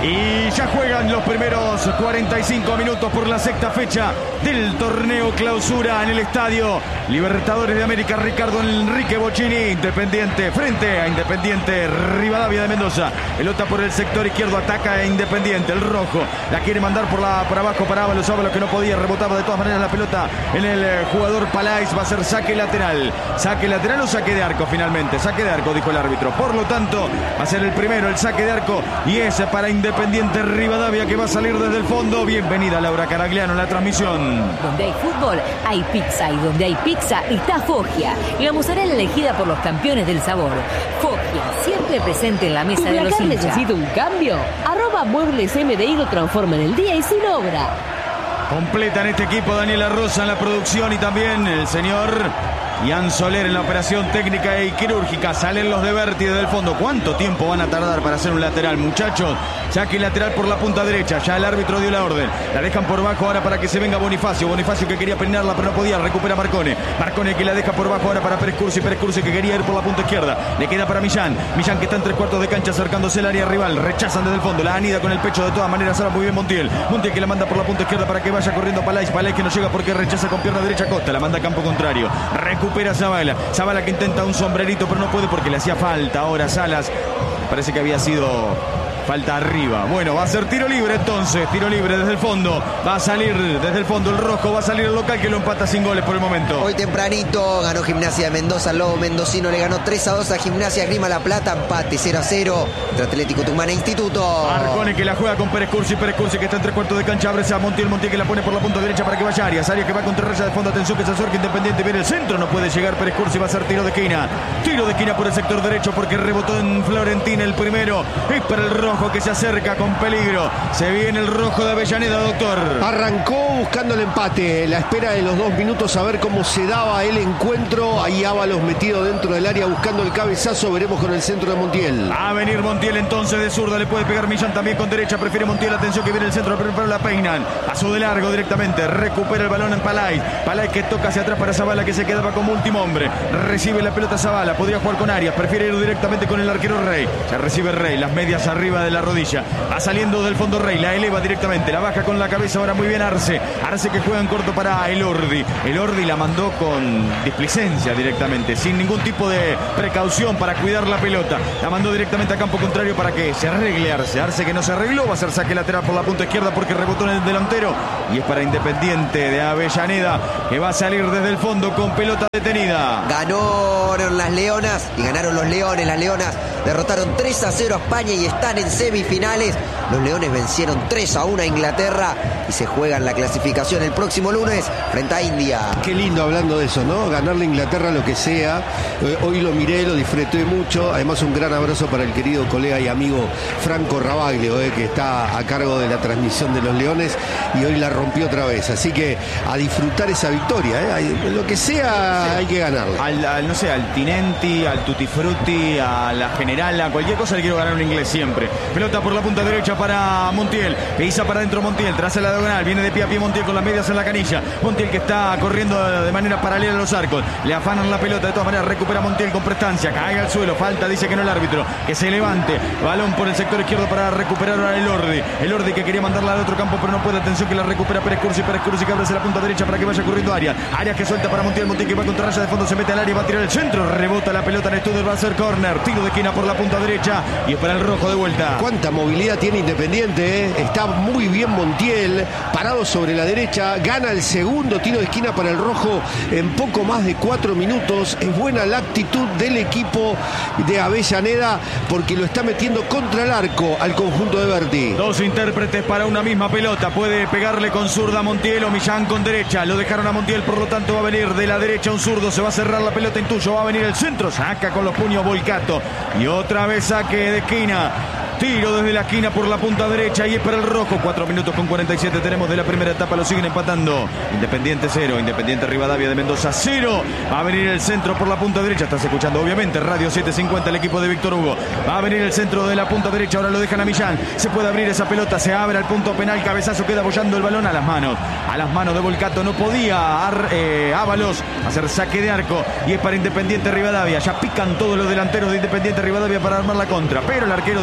Y ya juegan los primeros 45 minutos por la sexta fecha del torneo clausura en el estadio Libertadores de América Ricardo Enrique Bocchini. Independiente frente a Independiente Rivadavia de Mendoza. Pelota por el sector izquierdo, ataca a Independiente. El rojo la quiere mandar para abajo para Ábalos. Ábalos que no podía, rebotaba de todas maneras la pelota en el jugador Paláez. Va a ser saque lateral. ¿Saque lateral o saque de arco finalmente? Saque de arco, dijo el árbitro. Por lo tanto, va a ser el primero el saque de arco y ese para Independiente Rivadavia, que va a salir desde el fondo. Bienvenida Laura Caragliano en la transmisión. Donde hay fútbol, hay pizza, y donde hay pizza está Foggia, la mozzarella elegida por los campeones del sabor. Foggia, siempre presente en la mesa de los hinchas. ¿Necesita un cambio? Muebles MDI lo transforma en el día y sin obra. Completan este equipo Daniela Rosa en la producción y también el señor Ian Soler en la operación técnica y quirúrgica. Salen los de Berti desde el fondo. ¿Cuánto tiempo van a tardar para hacer un lateral, muchachos? Saque lateral por la punta derecha. Ya el árbitro dio la orden. La dejan por bajo ahora para que se venga Bonifacio. Bonifacio que quería peinarla pero no podía. Recupera Marcone. Marcone que la deja por bajo ahora para Pérez Cursi. Pérez Cursi que quería ir por la punta izquierda. Le queda para Millán. Millán que está en 3/4 de cancha acercándose al área rival. Rechazan desde el fondo. La anida con el pecho de todas maneras. Ahora muy bien Montiel. Montiel que la manda por la punta izquierda para que vaya corriendo Paláez. Paláez que no llega porque rechaza con pierna derecha Costa. La manda a campo contrario. Recupera Zavala. Zavala que intenta un sombrerito pero no puede porque le hacía falta ahora Salas. Parece que había sido falta arriba. Bueno, va a ser tiro libre entonces. Tiro libre desde el fondo. Va a salir desde el fondo el rojo. Va a salir el local que lo empata sin goles por el momento. Hoy tempranito ganó Gimnasia de Mendoza. El Lobo mendocino le ganó 3-2 a Gimnasia Grima La Plata. Empate 0-0 entre Atlético Tucumán e Instituto. Marcone que la juega con Pérez Cursi. Pérez Cursi que está en 3/4 de cancha. Abre a Montiel. Montiel que la pone por la punta derecha para que vaya Arias. Arias que va contra raya de fondo. Atención que se acerca Independiente. Viene el centro. No puede llegar Pérez Cursi. Va a ser tiro de esquina. Tiro de esquina por el sector derecho porque rebotó en Florentina el primero. Es para el rojo que se acerca con peligro. Se viene el rojo de Avellaneda, doctor. Arrancó buscando el empate. La espera de los 2 minutos a ver cómo se daba el encuentro. Ahí Ábalos metido dentro del área buscando el cabezazo. Veremos con el centro de Montiel. A venir Montiel entonces de zurda. Le puede pegar Millán también con derecha. Prefiere Montiel. Atención que viene el centro. Pero la peinan. Pasó de largo directamente. Recupera el balón en Paláez. Paláez que toca hacia atrás para Zavala que se quedaba como último hombre. Recibe la pelota Zavala. Podría jugar con Arias. Prefiere ir directamente con el arquero Rey. Ya recibe Rey. Las medias arriba de la rodilla. Va saliendo del fondo Rey, la eleva directamente, la baja con la cabeza, ahora muy bien Arce. Arce que juega en corto para Elordi. Elordi la mandó con displicencia directamente, sin ningún tipo de precaución para cuidar la pelota. La mandó directamente a campo contrario para que se arregle Arce. Arce que no se arregló, va a ser saque lateral por la punta izquierda porque rebotó en el delantero. Y es para Independiente de Avellaneda que va a salir desde el fondo con pelota detenida. Ganaron las Leonas y ganaron los Leones. Las Leonas derrotaron 3-0 a España y están en semifinales. Los Leones vencieron 3-1 a Inglaterra y se juegan la clasificación el próximo lunes frente a India. Qué lindo hablando de eso, ¿no? Ganarle a Inglaterra lo que sea. Hoy lo miré, lo disfruté mucho. Además un gran abrazo para el querido colega y amigo Franco Rabaglio, que está a cargo de la transmisión de los Leones y hoy la rompió otra vez. Así que a disfrutar esa victoria, lo que sea hay que ganarla. No sé, al Tinenti, al Tutti Frutti, a la General, a cualquier cosa le quiero ganar un inglés siempre. Pelota por la punta derecha para Montiel. Pisa para adentro Montiel, tras la diagonal. Viene de pie a pie Montiel con las medias en la canilla. Montiel que está corriendo de manera paralela a los arcos. Le afanan la pelota, de todas maneras recupera Montiel con prestancia. Cae al suelo, falta, dice que no el árbitro. Que se levante. Balón por el sector izquierdo para recuperar a Elordi. Elordi que quería mandarla al otro campo, pero no puede. Atención que la recupera Pérez Cursi. Pérez Cursi que abre hacia la punta derecha para que vaya corriendo Arias. Arias que suelta para Montiel. Montiel que va contra raya de fondo, se mete al área, va a tirar el centro. Rebota la pelota en Studer, va a ser córner. Tiro de esquina por la punta derecha y es para el rojo de vuelta. Cuánta movilidad tiene Independiente, Está muy bien Montiel, parado sobre la derecha. Gana el segundo tiro de esquina para el rojo en poco más de 4 minutos. Es buena la actitud del equipo de Avellaneda porque lo está metiendo contra el arco al conjunto de Berti. Dos intérpretes para una misma pelota. Puede pegarle con zurda a Montiel o Millán con derecha. Lo dejaron a Montiel, por lo tanto va a venir de la derecha un zurdo. Se va a cerrar la pelota, Intuyo. Va a venir el centro. Saca con los puños Volcato. Y otra vez saque de esquina. Tiro desde la esquina por la punta derecha y es para el rojo. 4 minutos con 47 tenemos de la primera etapa. Lo siguen empatando. Independiente 0, Independiente Rivadavia de Mendoza 0. Va a venir el centro por la punta derecha. Estás escuchando obviamente Radio 750, el equipo de Víctor Hugo. Va a venir el centro de la punta derecha. Ahora lo dejan a Millán. Se puede abrir esa pelota. Se abre al punto penal. Cabezazo queda apoyando el balón a las manos. A las manos de Volcato. No podía Ábalos hacer saque de arco. Y es para Independiente Rivadavia. Ya pican todos los delanteros de Independiente Rivadavia para armar la contra. Pero el arquero decidió dar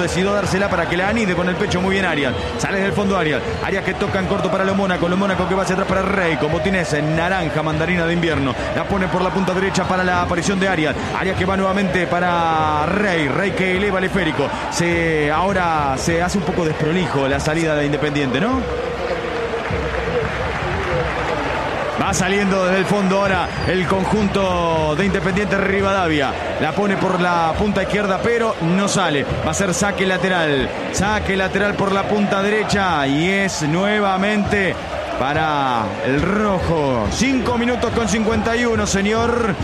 dársela para que la anide con el pecho. Muy bien Arias. Sale del fondo Arias. Arias que toca en corto para lo Mónaco que va hacia atrás para Rey. Como tienes en naranja, mandarina de invierno. La pone por la punta derecha para la aparición de Arias. Arias que va nuevamente para Rey. Rey que eleva el esférico. Ahora se hace un poco desprolijo la salida de Independiente, ¿no? Va saliendo desde el fondo ahora el conjunto de Independiente Rivadavia. La pone por la punta izquierda, pero no sale. Va a ser saque lateral. Saque lateral por la punta derecha. Y es nuevamente para el rojo. 5 minutos con 51, señor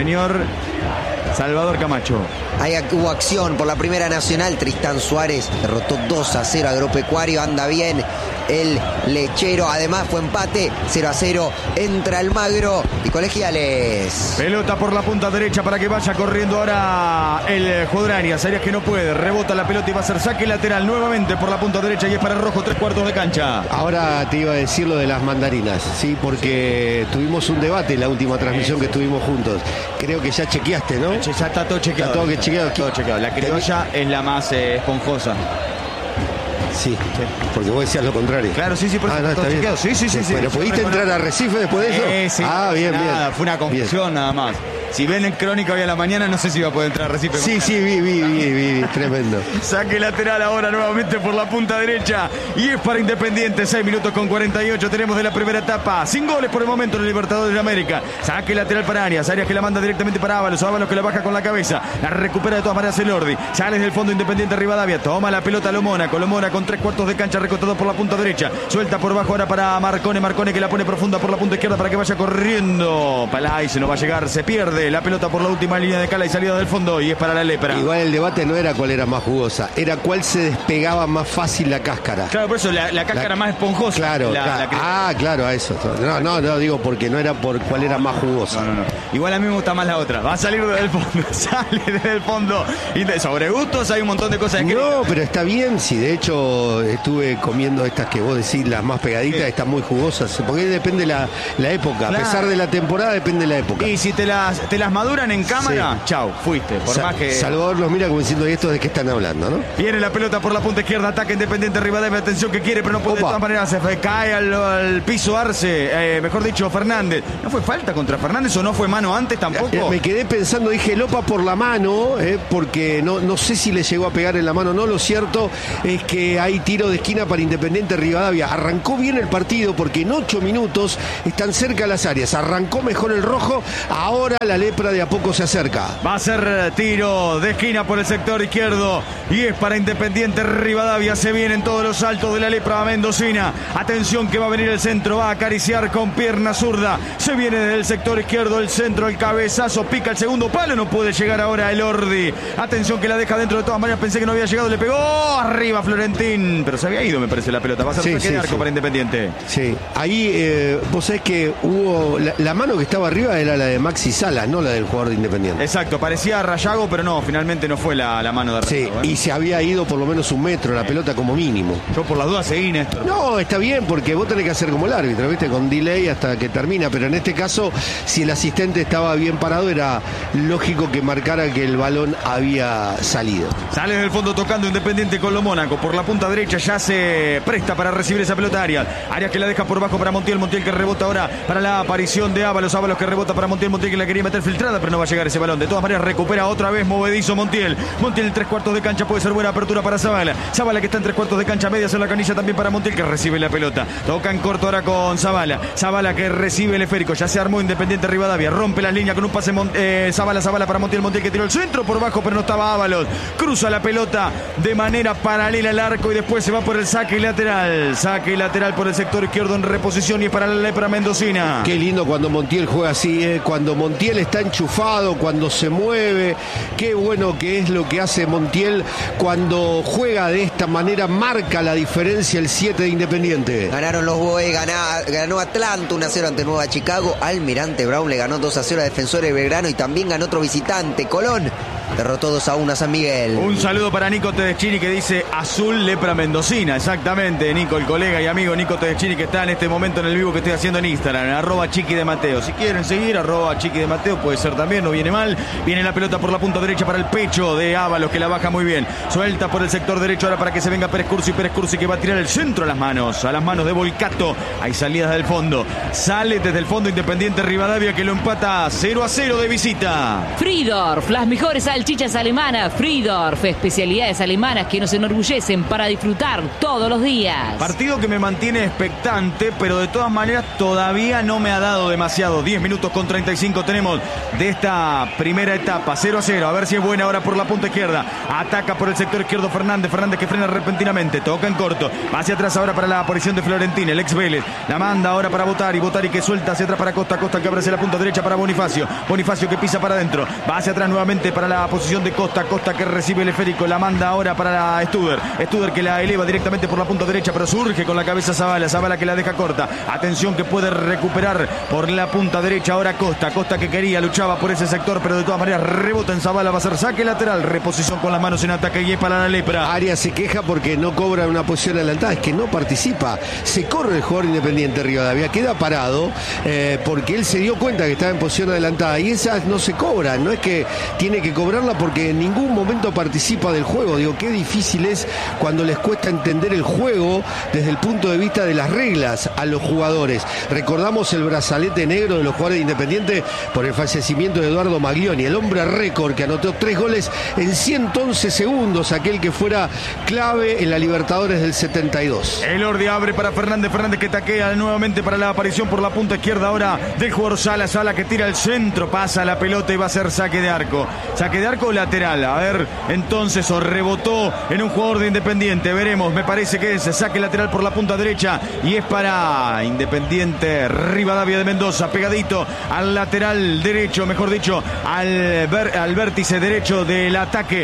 Salvador Camacho. Ahí hubo acción por la Primera Nacional. Tristán Suárez derrotó 2-0 a Agropecuario. Anda bien el lechero. Además fue empate 0-0 entre Almagro y Colegiales. Pelota por la punta derecha para que vaya corriendo ahora el jugador Arias. Arias que no puede. Rebota la pelota y va a ser saque lateral nuevamente por la punta derecha. Y es para el rojo, 3/4 de cancha. Ahora te iba a decir lo de las mandarinas, sí, porque tuvimos un debate en la última transmisión que estuvimos juntos. Creo que ya chequeaste, ¿no? Ya está todo chequeado. Está todo chequeado. Todo chequeado. La criolla es la más esponjosa. Sí, porque vos decías lo contrario. Claro, sí, por eso está chequeado. bien. Sí. ¿Pero pudiste entrar a Arrecife después de eso? Sí. Bien. Fue una confusión nada más. Si ven en Crónica hoy a la mañana, no sé si va a poder entrar a Recife. Sí, vi, tremendo. Saque lateral ahora nuevamente por la punta derecha. Y es para Independiente, 6 minutos con 48 tenemos de la primera etapa. Sin goles por el momento en el Libertadores de América. Saque lateral para Arias. Arias que la manda directamente para Ábalos. Ábalos que la baja con la cabeza. La recupera de todas maneras el Ordi. Sale del fondo Independiente Rivadavia. Toma la pelota lo Mónaco con 3/4 de cancha recortado por la punta derecha. Suelta por bajo ahora para Marcone que la pone profunda por la punta izquierda para que vaya corriendo. Palay se no va a llegar, se pierde la pelota por la última línea de cala y salida del fondo y es para la lepra. Igual el debate no era cuál era más jugosa, era cuál se despegaba más fácil la cáscara. Claro, por eso la cáscara más esponjosa. Claro, claro, a eso. No, digo porque no era por cuál era más jugosa. No. Igual a mí me gusta más la otra. Va a salir desde el fondo, sale desde el fondo. Y sobre gustos hay un montón de cosas que... No, pero está bien, si de hecho estuve comiendo estas que vos decís, las más pegaditas, están muy jugosas, porque depende la época, claro. A pesar de la temporada depende de la época. Y si te las maduran en cámara, chau, fuiste. Por más que... Salvador los mira como diciendo, ¿y esto de qué están hablando, no? Viene la pelota por la punta izquierda, ataque Independiente Rivadavia, atención que quiere, pero no puede. De todas maneras, se cae al piso Arce, mejor dicho, Fernández. ¿No fue falta contra Fernández o no fue mano antes tampoco? Me quedé pensando, dije Lopa por la mano, porque no sé si le llegó a pegar en la mano, no, lo cierto es que hay tiro de esquina para Independiente Rivadavia. Arrancó bien el partido porque en 8 minutos están cerca las áreas, arrancó mejor el rojo, ahora la lepra de a poco se acerca. Va a ser tiro de esquina por el sector izquierdo y es para Independiente Rivadavia. Se vienen todos los saltos de la lepra mendocina. Atención que va a venir el centro, va a acariciar con pierna zurda. Se viene desde el sector izquierdo, el centro, el cabezazo, pica el segundo palo, no puede llegar ahora el Ordi. Atención que la deja dentro de todas maneras, pensé que no había llegado, le pegó arriba Florentín, pero se había ido me parece la pelota. Va a ser saque de arco para Independiente. Sí, ahí vos sabés que hubo, la mano que estaba arriba era la de Maxi Salas, no la del jugador de Independiente. Exacto, parecía Rayago, pero no, finalmente no fue la mano de Rayago. Sí, y se había ido por lo menos 1 metro la pelota como mínimo. Yo por las dudas seguí, Néstor. No, está bien, porque vos tenés que hacer como el árbitro, ¿viste? Con delay hasta que termina, pero en este caso, si el asistente estaba bien parado, era lógico que marcara que el balón había salido. Sale del fondo tocando Independiente con lo Mónaco, por la punta derecha ya se presta para recibir esa pelota Arias. Arias que la deja por bajo para Montiel que rebota ahora para la aparición de Ábalos que rebota para Montiel que la quería meter filtrada, pero no va a llegar ese balón. De todas maneras recupera otra vez movedizo Montiel 3/4 de cancha, puede ser buena apertura para Zavala que está en 3/4 de cancha, medias en la canilla también para Montiel que recibe la pelota, toca en corto ahora con Zavala que recibe el esférico, ya se armó Independiente Rivadavia, rompe las líneas con un pase Zavala para Montiel que tiró el centro por bajo pero no estaba Ábalos, cruza la pelota de manera paralela al arco y después se va por el saque lateral por el sector izquierdo en reposición y es para la lepra mendocina. Qué lindo cuando Montiel juega así, cuando Montiel está enchufado, cuando se mueve, qué bueno que es lo que hace Montiel cuando juega de esta manera, marca la diferencia el 7 de Independiente. Ganaron los Boe, ganó Atlanta 1-0 ante Nueva Chicago, Almirante Brown le ganó 2-0 a Defensores Belgrano y también ganó otro visitante, Colón derrotó 2-1 a San Miguel. Un saludo para Nico Tedeschini que dice azul lepra mendocina. Exactamente, Nico, el colega y amigo Nico Tedeschini que está en este momento en el vivo que estoy haciendo en Instagram, en @Chiqui de Mateo. Si quieren seguir, @Chiqui de Mateo, puede ser también, no viene mal. Viene la pelota por la punta derecha para el pecho de Ábalos, que la baja muy bien. Suelta por el sector derecho ahora para que se venga Pérez Cursi que va a tirar el centro a las manos de Volcato. Hay salidas del fondo. Sale desde el fondo Independiente Rivadavia que lo empata 0-0 de visita. Friedorf, las mejores salchichas alemanas. Friedorf, especialidades alemanas que nos enorgullecen para disfrutar todos los días. Partido que me mantiene expectante, pero de todas maneras todavía no me ha dado demasiado. 10 minutos con 35 tenemos de esta primera etapa. 0-0. A ver si es buena ahora por la punta izquierda. Ataca por el sector izquierdo Fernández que frena repentinamente. Toca en corto. Va hacia atrás ahora para la aparición de Florentín, el ex Vélez. La manda ahora para Botari que suelta hacia atrás para Costa que abre hacia la punta derecha para Bonifacio que pisa para adentro. Va hacia atrás nuevamente para la posición de Costa que recibe el esférico. La manda ahora para Studer que la eleva directamente por la punta derecha, pero surge con la cabeza Zavala que la deja corta. Atención que puede recuperar por la punta derecha ahora Costa que quería, luchaba por ese sector, pero de todas maneras rebota en Zavala, va a ser saque lateral, reposición con las manos en ataque y es para la lepra. Arias se queja porque no cobra una posición adelantada, es que no participa. Se corre el jugador Independiente Rivadavia, queda parado porque él se dio cuenta que estaba en posición adelantada y esas no se cobran, no es que tiene que cobrarla porque en ningún momento participa del juego. Digo, qué difícil es cuando les cuesta entender el juego desde el punto de vista de las reglas a los jugadores. Recordamos el brazalete negro de los jugadores de Independiente por el fallecimiento de Eduardo Maglioni, el hombre récord que anotó 3 goles en 111 segundos, aquel que fuera clave en la Libertadores del 72. El Ordi abre para Fernández que taquea nuevamente para la aparición por la punta izquierda ahora del jugador Sala que tira el centro, pasa la pelota y va a ser saque de arco o lateral. A ver, entonces o rebotó en un jugador de Independiente, veremos, me parece que es saque lateral por la punta derecha y es para Independiente Rivadavia de Mendoza, pegadito al lateral derecho, mejor dicho, al vértice derecho del ataque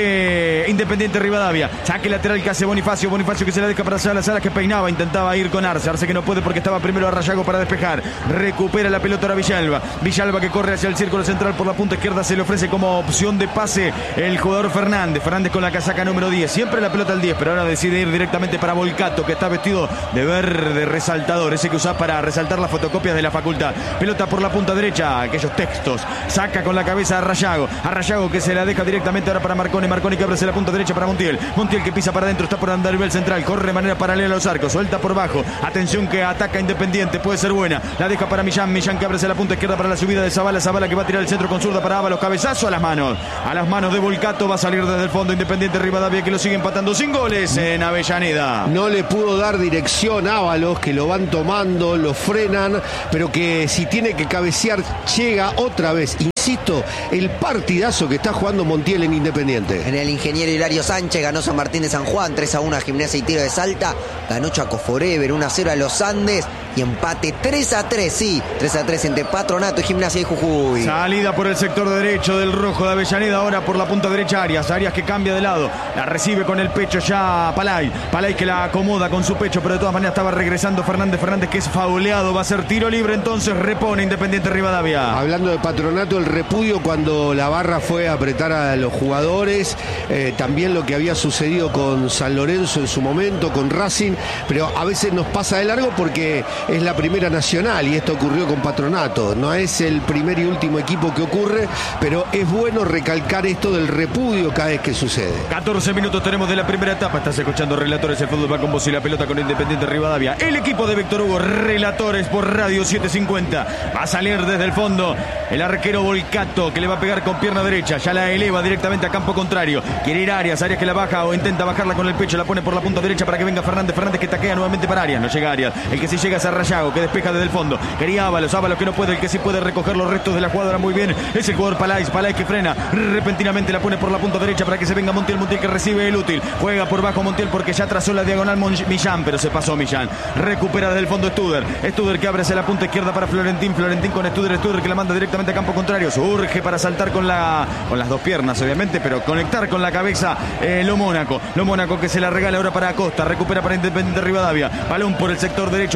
de Independiente Rivadavia. Saque lateral que hace Bonifacio que se la deja para Sala que peinaba, intentaba ir con Arce que no puede porque estaba primero a Rayago para despejar. Recupera la pelota ahora Villalba que corre hacia el círculo central por la punta izquierda, se le ofrece como opción de pase el jugador Fernández con la casaca número 10, siempre la pelota al 10, pero ahora decide ir directamente para Volcato que está vestido de verde resaltador, ese que usás para resaltar las fotocopias de la facultad. Pelota por la punta derecha, aquellos textos, saca con la cabeza a Rayago que se la deja directamente ahora para Marconi que abre hacia la punta derecha para Montiel que pisa para adentro, está por andar nivel central, corre de manera paralela a los arcos, suelta por bajo, atención que ataca Independiente, puede ser buena, la deja para Millán que abre hacia la punta izquierda para la subida de Zavala que va a tirar el centro con zurda para Ábalos, cabezazo a las manos de Volcato, va a salir desde el fondo Independiente Rivadavia que lo sigue empatando sin goles en Avellaneda. No le pudo dar dirección a Ábalos, que lo van tomando, lo frenan, pero que si tiene que cabecear llega otra vez. Insisto, el partidazo que está jugando Montiel en Independiente. En el ingeniero Hilario Sánchez ganó San Martín de San Juan 3-1 a Gimnasia y Tiro de Salta, ganó Chaco Forever 1-0 a los Andes y empate 3-3, sí, 3-3 entre Patronato y Gimnasia y Jujuy. Salida por el sector derecho del rojo de Avellaneda, ahora por la punta derecha Arias que cambia de lado, la recibe con el pecho ya Palay que la acomoda con su pecho, pero de todas maneras estaba regresando Fernández que es fauleado, va a ser tiro libre, entonces repone Independiente Rivadavia. Hablando de Patronato, el repudio cuando la barra fue a apretar a los jugadores, también lo que había sucedido con San Lorenzo en su momento, con Racing, pero a veces nos pasa de largo porque es la primera nacional y esto ocurrió con Patronato, no es el primer y último equipo que ocurre, pero es bueno recalcar esto del repudio cada vez que sucede. 14 minutos tenemos de la primera etapa, estás escuchando Relatores, el fútbol va con vos y la pelota con Independiente Rivadavia, el equipo de Víctor Hugo, Relatores por Radio 750, va a salir desde el fondo el arquero Volcato que le va a pegar con pierna derecha, ya la eleva directamente a campo contrario, quiere ir Arias que la baja o intenta bajarla con el pecho, la pone por la punta derecha para que venga Fernández que taquea nuevamente para Arias, no llega Arias, el que sí llega es a Rayago que despeja desde el fondo, quería Ábalos que no puede, el que sí puede recoger los restos de la jugadora muy bien, es el jugador Palay que frena, repentinamente la pone por la punta derecha para que se venga Montiel que recibe el útil, juega por bajo Montiel porque ya trazó la diagonal Millán, pero se pasó Millán, recupera desde el fondo Studer que abre hacia la punta izquierda para Florentín con Studer que la manda directamente a campo contrario, surge para saltar con las dos piernas obviamente, pero conectar con la cabeza Lo Mónaco que se la regala ahora para Acosta, recupera para Independiente Rivadavia, balón por el sector derecho ahora para que se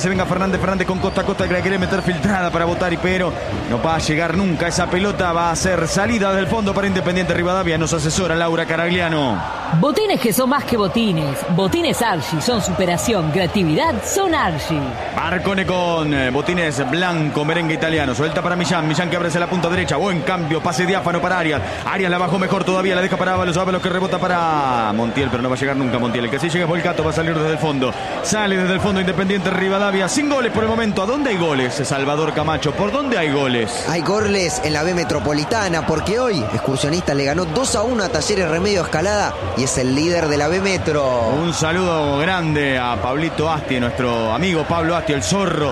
se venga Fernández con Costa que la quiere meter filtrada para Botari, pero no va a llegar nunca esa pelota. Va a ser salida del fondo para Independiente Rivadavia. Nos asesora Laura Caragliano. Botines que son más que botines. Botines Archie son superación, creatividad, son Archie. Marcone con botines blanco, merengue italiano. Suelta para Millán que abre hacia la punta derecha. Buen cambio, pase diáfano para Arias. Arias la bajó mejor todavía, la deja para Ábalos que rebota para Montiel, pero no va a llegar nunca Montiel. El que sí llega es Volcato, va a salir desde el fondo. Sale desde el fondo Independiente Rivadavia. Sin goles por el momento. ¿A dónde hay goles, Salvador Camacho? ¿Por dónde hay goles? Hay goles en la B Metropolitana, porque hoy Excursionista le ganó 2-1 a Talleres Remedio Escalada y es el líder de la B Metro. Un saludo grande a Pablito Asti, nuestro amigo Pablo Asti, el zorro,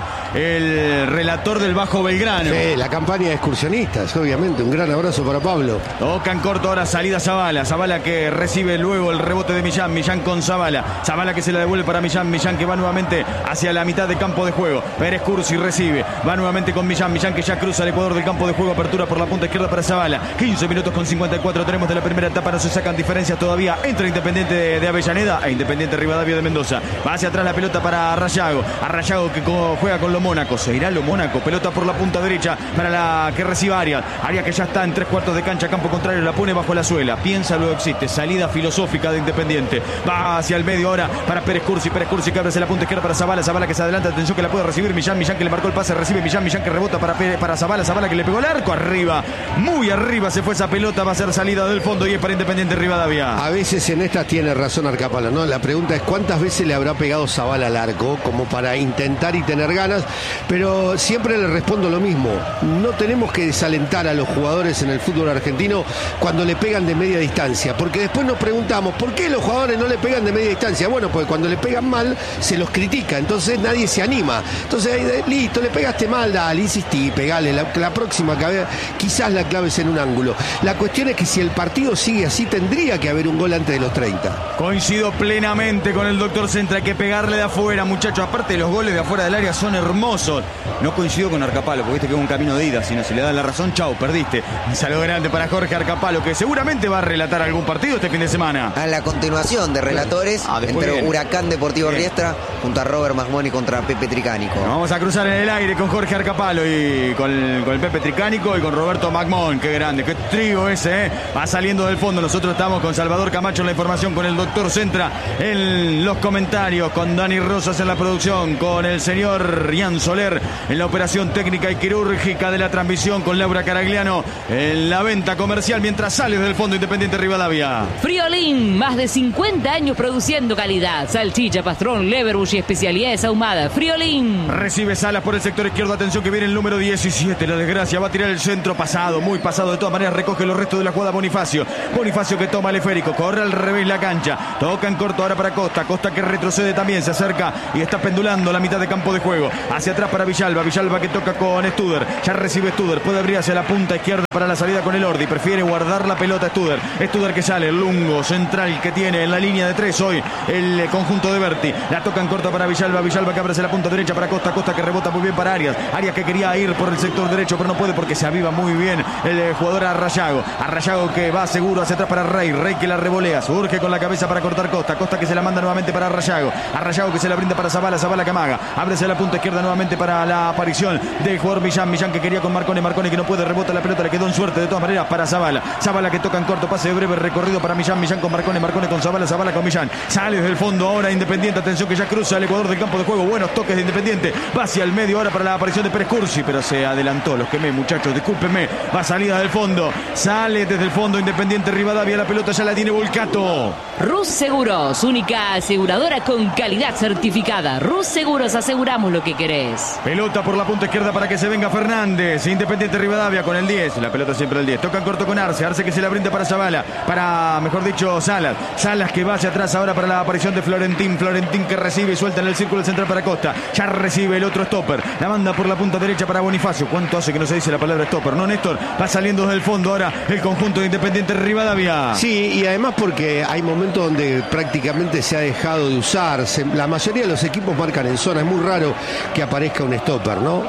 el relator del Bajo Belgrano. Sí, la campaña de Excursionistas, obviamente. Un gran abrazo para Pablo. Toca en corto ahora, salida Zavala que recibe luego el rebote de Millán con Zavala que se la devuelve para Millán que va nuevamente hacia la mitad de campo de juego. Pérez Cursi recibe, va nuevamente con Millán que ya cruza el ecuador del campo de juego, apertura por la punta izquierda para Zavala. 15 minutos con 54 tenemos de la primera etapa, no se sacan diferencias todavía entre Independiente de Avellaneda e Independiente Rivadavia de Mendoza. Va hacia atrás la pelota para Rayago que juega con Lo Mónaco, se irá Lo Mónaco, pelota por la punta derecha para la que reciba Arias que ya está en 3/4 de cancha, campo contrario, la pone bajo la suela, piensa luego existe, salida filosófica de Independiente, va hacia el medio ahora para Pérez Cursi que abre hacia la punta izquierda para Zavala que se adelanta, atención que la puede recibir Millán que le marcó el pase, recibe Millán que rebota para Zavala que le pegó el arco, arriba, muy arriba se fue esa pelota, va a ser salida del fondo y es para Independiente Rivadavia. A veces en estas tiene razón Arcapalo, ¿no? La pregunta es cuántas veces le habrá pegado Zavala al arco, como para intentar y tener ganas, pero siempre le respondo lo mismo, no tenemos que desalentar a los jugadores en el fútbol argentino cuando le pegan de media distancia, porque después nos preguntamos, ¿por qué los jugadores no le pegan de media distancia? Bueno, pues cuando le pegan mal, se los critica, entonces nadie se anima. Entonces, listo, le pegaste mal, dale, insistí, pegale, la próxima quizás la clave es en un ángulo. La cuestión es que si el partido sigue así, tendría que haber un gol antes de los 30. Coincido plenamente con el doctor Centra, hay que pegarle de afuera, muchachos, aparte los goles de afuera del área son hermosos. No coincido con Arcapalo, porque viste que es un camino de ida, si no se le da la razón, chau, perdiste. Un saludo grande para Jorge Arcapalo, que seguramente va a relatar algún partido este fin de semana. A la continuación de relatores, entre viene Huracán Deportivo Riestra junto a Robert Masmoni contra Pepe Tricánico. Vamos a cruzar en el aire con Jorge Arcapalo y con el Pepe Tricánico y con Roberto Magmón. Qué grande, qué trío ese, va saliendo del fondo. Nosotros estamos con Salvador Camacho en la información, con el doctor Centra en los comentarios, con Dani Rosas en la producción, con el señor Ian Soler en la operación técnica y quirúrgica de la transmisión, con Laura Caragliano en la venta comercial, mientras sale del fondo Independiente Rivadavia. Friolín, más de 50 años produciendo calidad, salchicha, pastrón, leverbush y especialidades ahumadas. Friolín. Recibe Salas por el sector izquierdo, atención que viene el número 17, la desgracia, va a tirar el centro pasado, muy pasado, de todas maneras recoge los restos de la jugada Bonifacio que toma el esférico, corre al revés la cancha, toca en corto ahora para Costa que retrocede también, se acerca y está pendulando la mitad de campo de juego, hacia atrás para Villalba que toca con Studer, ya recibe Studer, puede abrir hacia la punta izquierda para la salida con el Ordi, prefiere guardar la pelota Studer que sale, el lungo central que tiene en la línea de 3 hoy el conjunto de Berti, la toca en corto para Villalba que abre hacia la punta derecha para Costa que rebota muy bien para Arias que quería ir por el sector derecho pero no puede porque se aviva muy bien el jugador Arrayago que va seguro hacia atrás para Rey que la revolea, surge con la cabeza para cortar Costa que se la manda nuevamente para Arrayago que se la brinda para Zavala que amaga, abre hacia la punta izquierda nuevamente para la aparición del jugador Millán que quería con Marcone que no puede, rebota la pelota, le quedó en suerte de todas maneras para Zavala que toca en corto, pase de breve recorrido para Millán con Marcone con Zavala con Millán, sale desde el fondo ahora Independiente, atención que ya cruza el ecuador del campo de juego, buenos toques de Independiente, va hacia el medio ahora para la aparición de Pérez Cursi, pero se adelantó, los quemé muchachos, discúlpenme, va salida del fondo, sale desde el fondo Independiente Rivadavia, la pelota ya la tiene Volcato. Rus Seguros, única aseguradora con calidad certificada. Rus Seguros, aseguramos lo que querés. Pelota por la punta izquierda para que se venga Fernández, Independiente Rivadavia con el 10, la pelota siempre el 10, toca en corto con Arce que se la brinda para Zavala, mejor dicho Salas que va hacia atrás ahora para la aparición de Florentín que recibe y suelta en el círculo central para Costa, ya recibe el otro stopper, la manda por la punta derecha para Bonifacio, ¿cuánto hace que no se dice la palabra stopper? No, Néstor, va saliendo desde el fondo ahora el conjunto de Independiente Rivadavia. Sí, y además porque hay momentos donde prácticamente se ha dejado de usar, la mayoría de los equipos marcan en zona, es muy raro que aparezca un stopper, ¿no?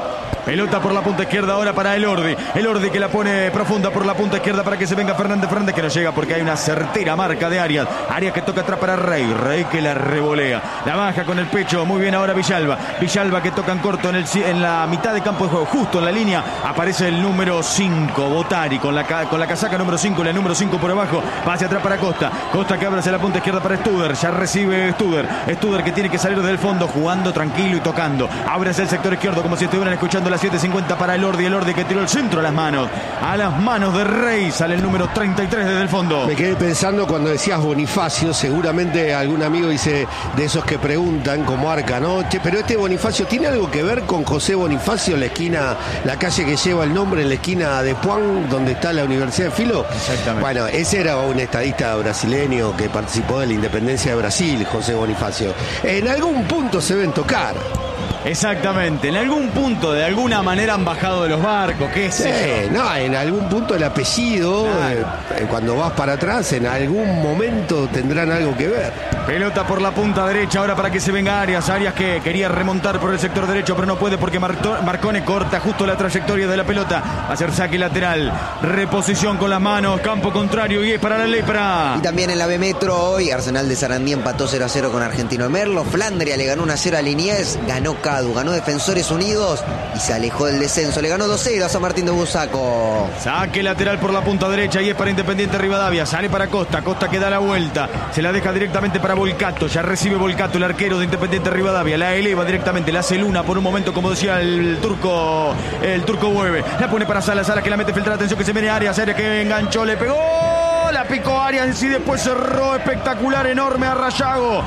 Pelota por la punta izquierda ahora para Elordi. Elordi que la pone profunda por la punta izquierda para que se venga Fernández. Fernández que no llega porque hay una certera marca de Arias. Arias que toca atrás para Rey. Rey que la revolea. La baja con el pecho. Muy bien ahora Villalba. Villalba que toca en corto en la mitad de campo de juego. Justo en la línea aparece el número 5. Botari con la casaca número 5. La número 5 por abajo. Va hacia atrás para Costa. Costa que abre hacia la punta izquierda para Studer. Ya recibe Studer. Studer que tiene que salir desde el fondo jugando tranquilo y tocando. Abre hacia el sector izquierdo como si estuvieran escuchando las 7:50 para Elordi. Elordi que tiró el centro a las manos. A las manos de Rey. Sale el número 33 desde el fondo. Me quedé pensando cuando decías Bonifacio. Seguramente algún amigo dice de esos que preguntan como Arca, ¿no? Che, pero este Bonifacio ¿tiene algo que ver con José Bonifacio, la esquina, la calle que lleva el nombre en la esquina de Puan, donde está la Universidad de Filo? Exactamente. Bueno, ese era un estadista brasileño que participó de la independencia de Brasil, José Bonifacio. En algún punto se ven tocar. Exactamente, en algún punto de alguna manera han bajado de los barcos, ¿qué es eso? No, en algún punto el apellido, cuando vas para atrás, en algún momento tendrán algo que ver. Pelota por la punta derecha ahora para que se venga Arias. Arias que quería remontar por el sector derecho, pero no puede porque Marcone corta justo la trayectoria de la pelota. Va a hacer saque lateral, reposición con las manos, campo contrario y es para la Lepra. Y también en la B Metro hoy, Arsenal de Sarandí empató 0-0 con Argentino de Merlo. Flandria le ganó 1-0 a Liniers, ganó Cadu, ganó Defensores Unidos y se alejó del descenso. Le ganó 2-0 a San Martín de Busaco. Saque lateral por la punta derecha y es para Independiente Rivadavia. Sale para Costa, Costa que da la vuelta. Se la deja directamente para Volcato. Ya recibe Volcato, el arquero de Independiente Rivadavia. La eleva directamente, la hace Luna por un momento, como decía el turco Bueve. La pone para Salas, Salas que la mete filtrada. Atención que se viene Arias, Arias que enganchó, le pegó. La picó Arias y después cerró espectacular, enorme a Rayago,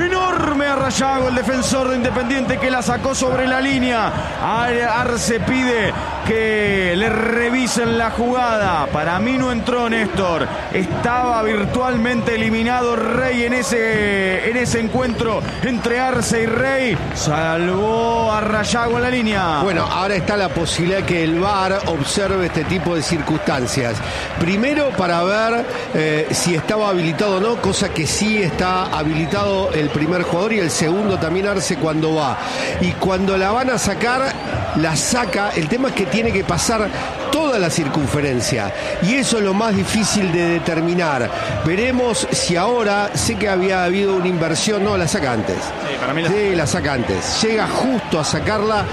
el defensor de Independiente que la sacó sobre la línea. Arce pide que le revisen la jugada. Para mí no entró Néstor, estaba virtualmente eliminado Rey en ese encuentro entre Arce y Rey. Salvó a Rayago en la línea. Bueno, ahora está la posibilidad que el VAR observe este tipo de circunstancias. Primero para ver si estaba habilitado o no, cosa que sí está habilitado el primer jugador y el segundo también Arce cuando va. Y cuando la van a sacar, la saca. El tema es que tiene que pasar toda la circunferencia y eso es lo más difícil de determinar. Veremos si ahora, sé que había habido una inversión, no, la saca antes. Sí, para mí la saca antes. Llega justo a sacarla,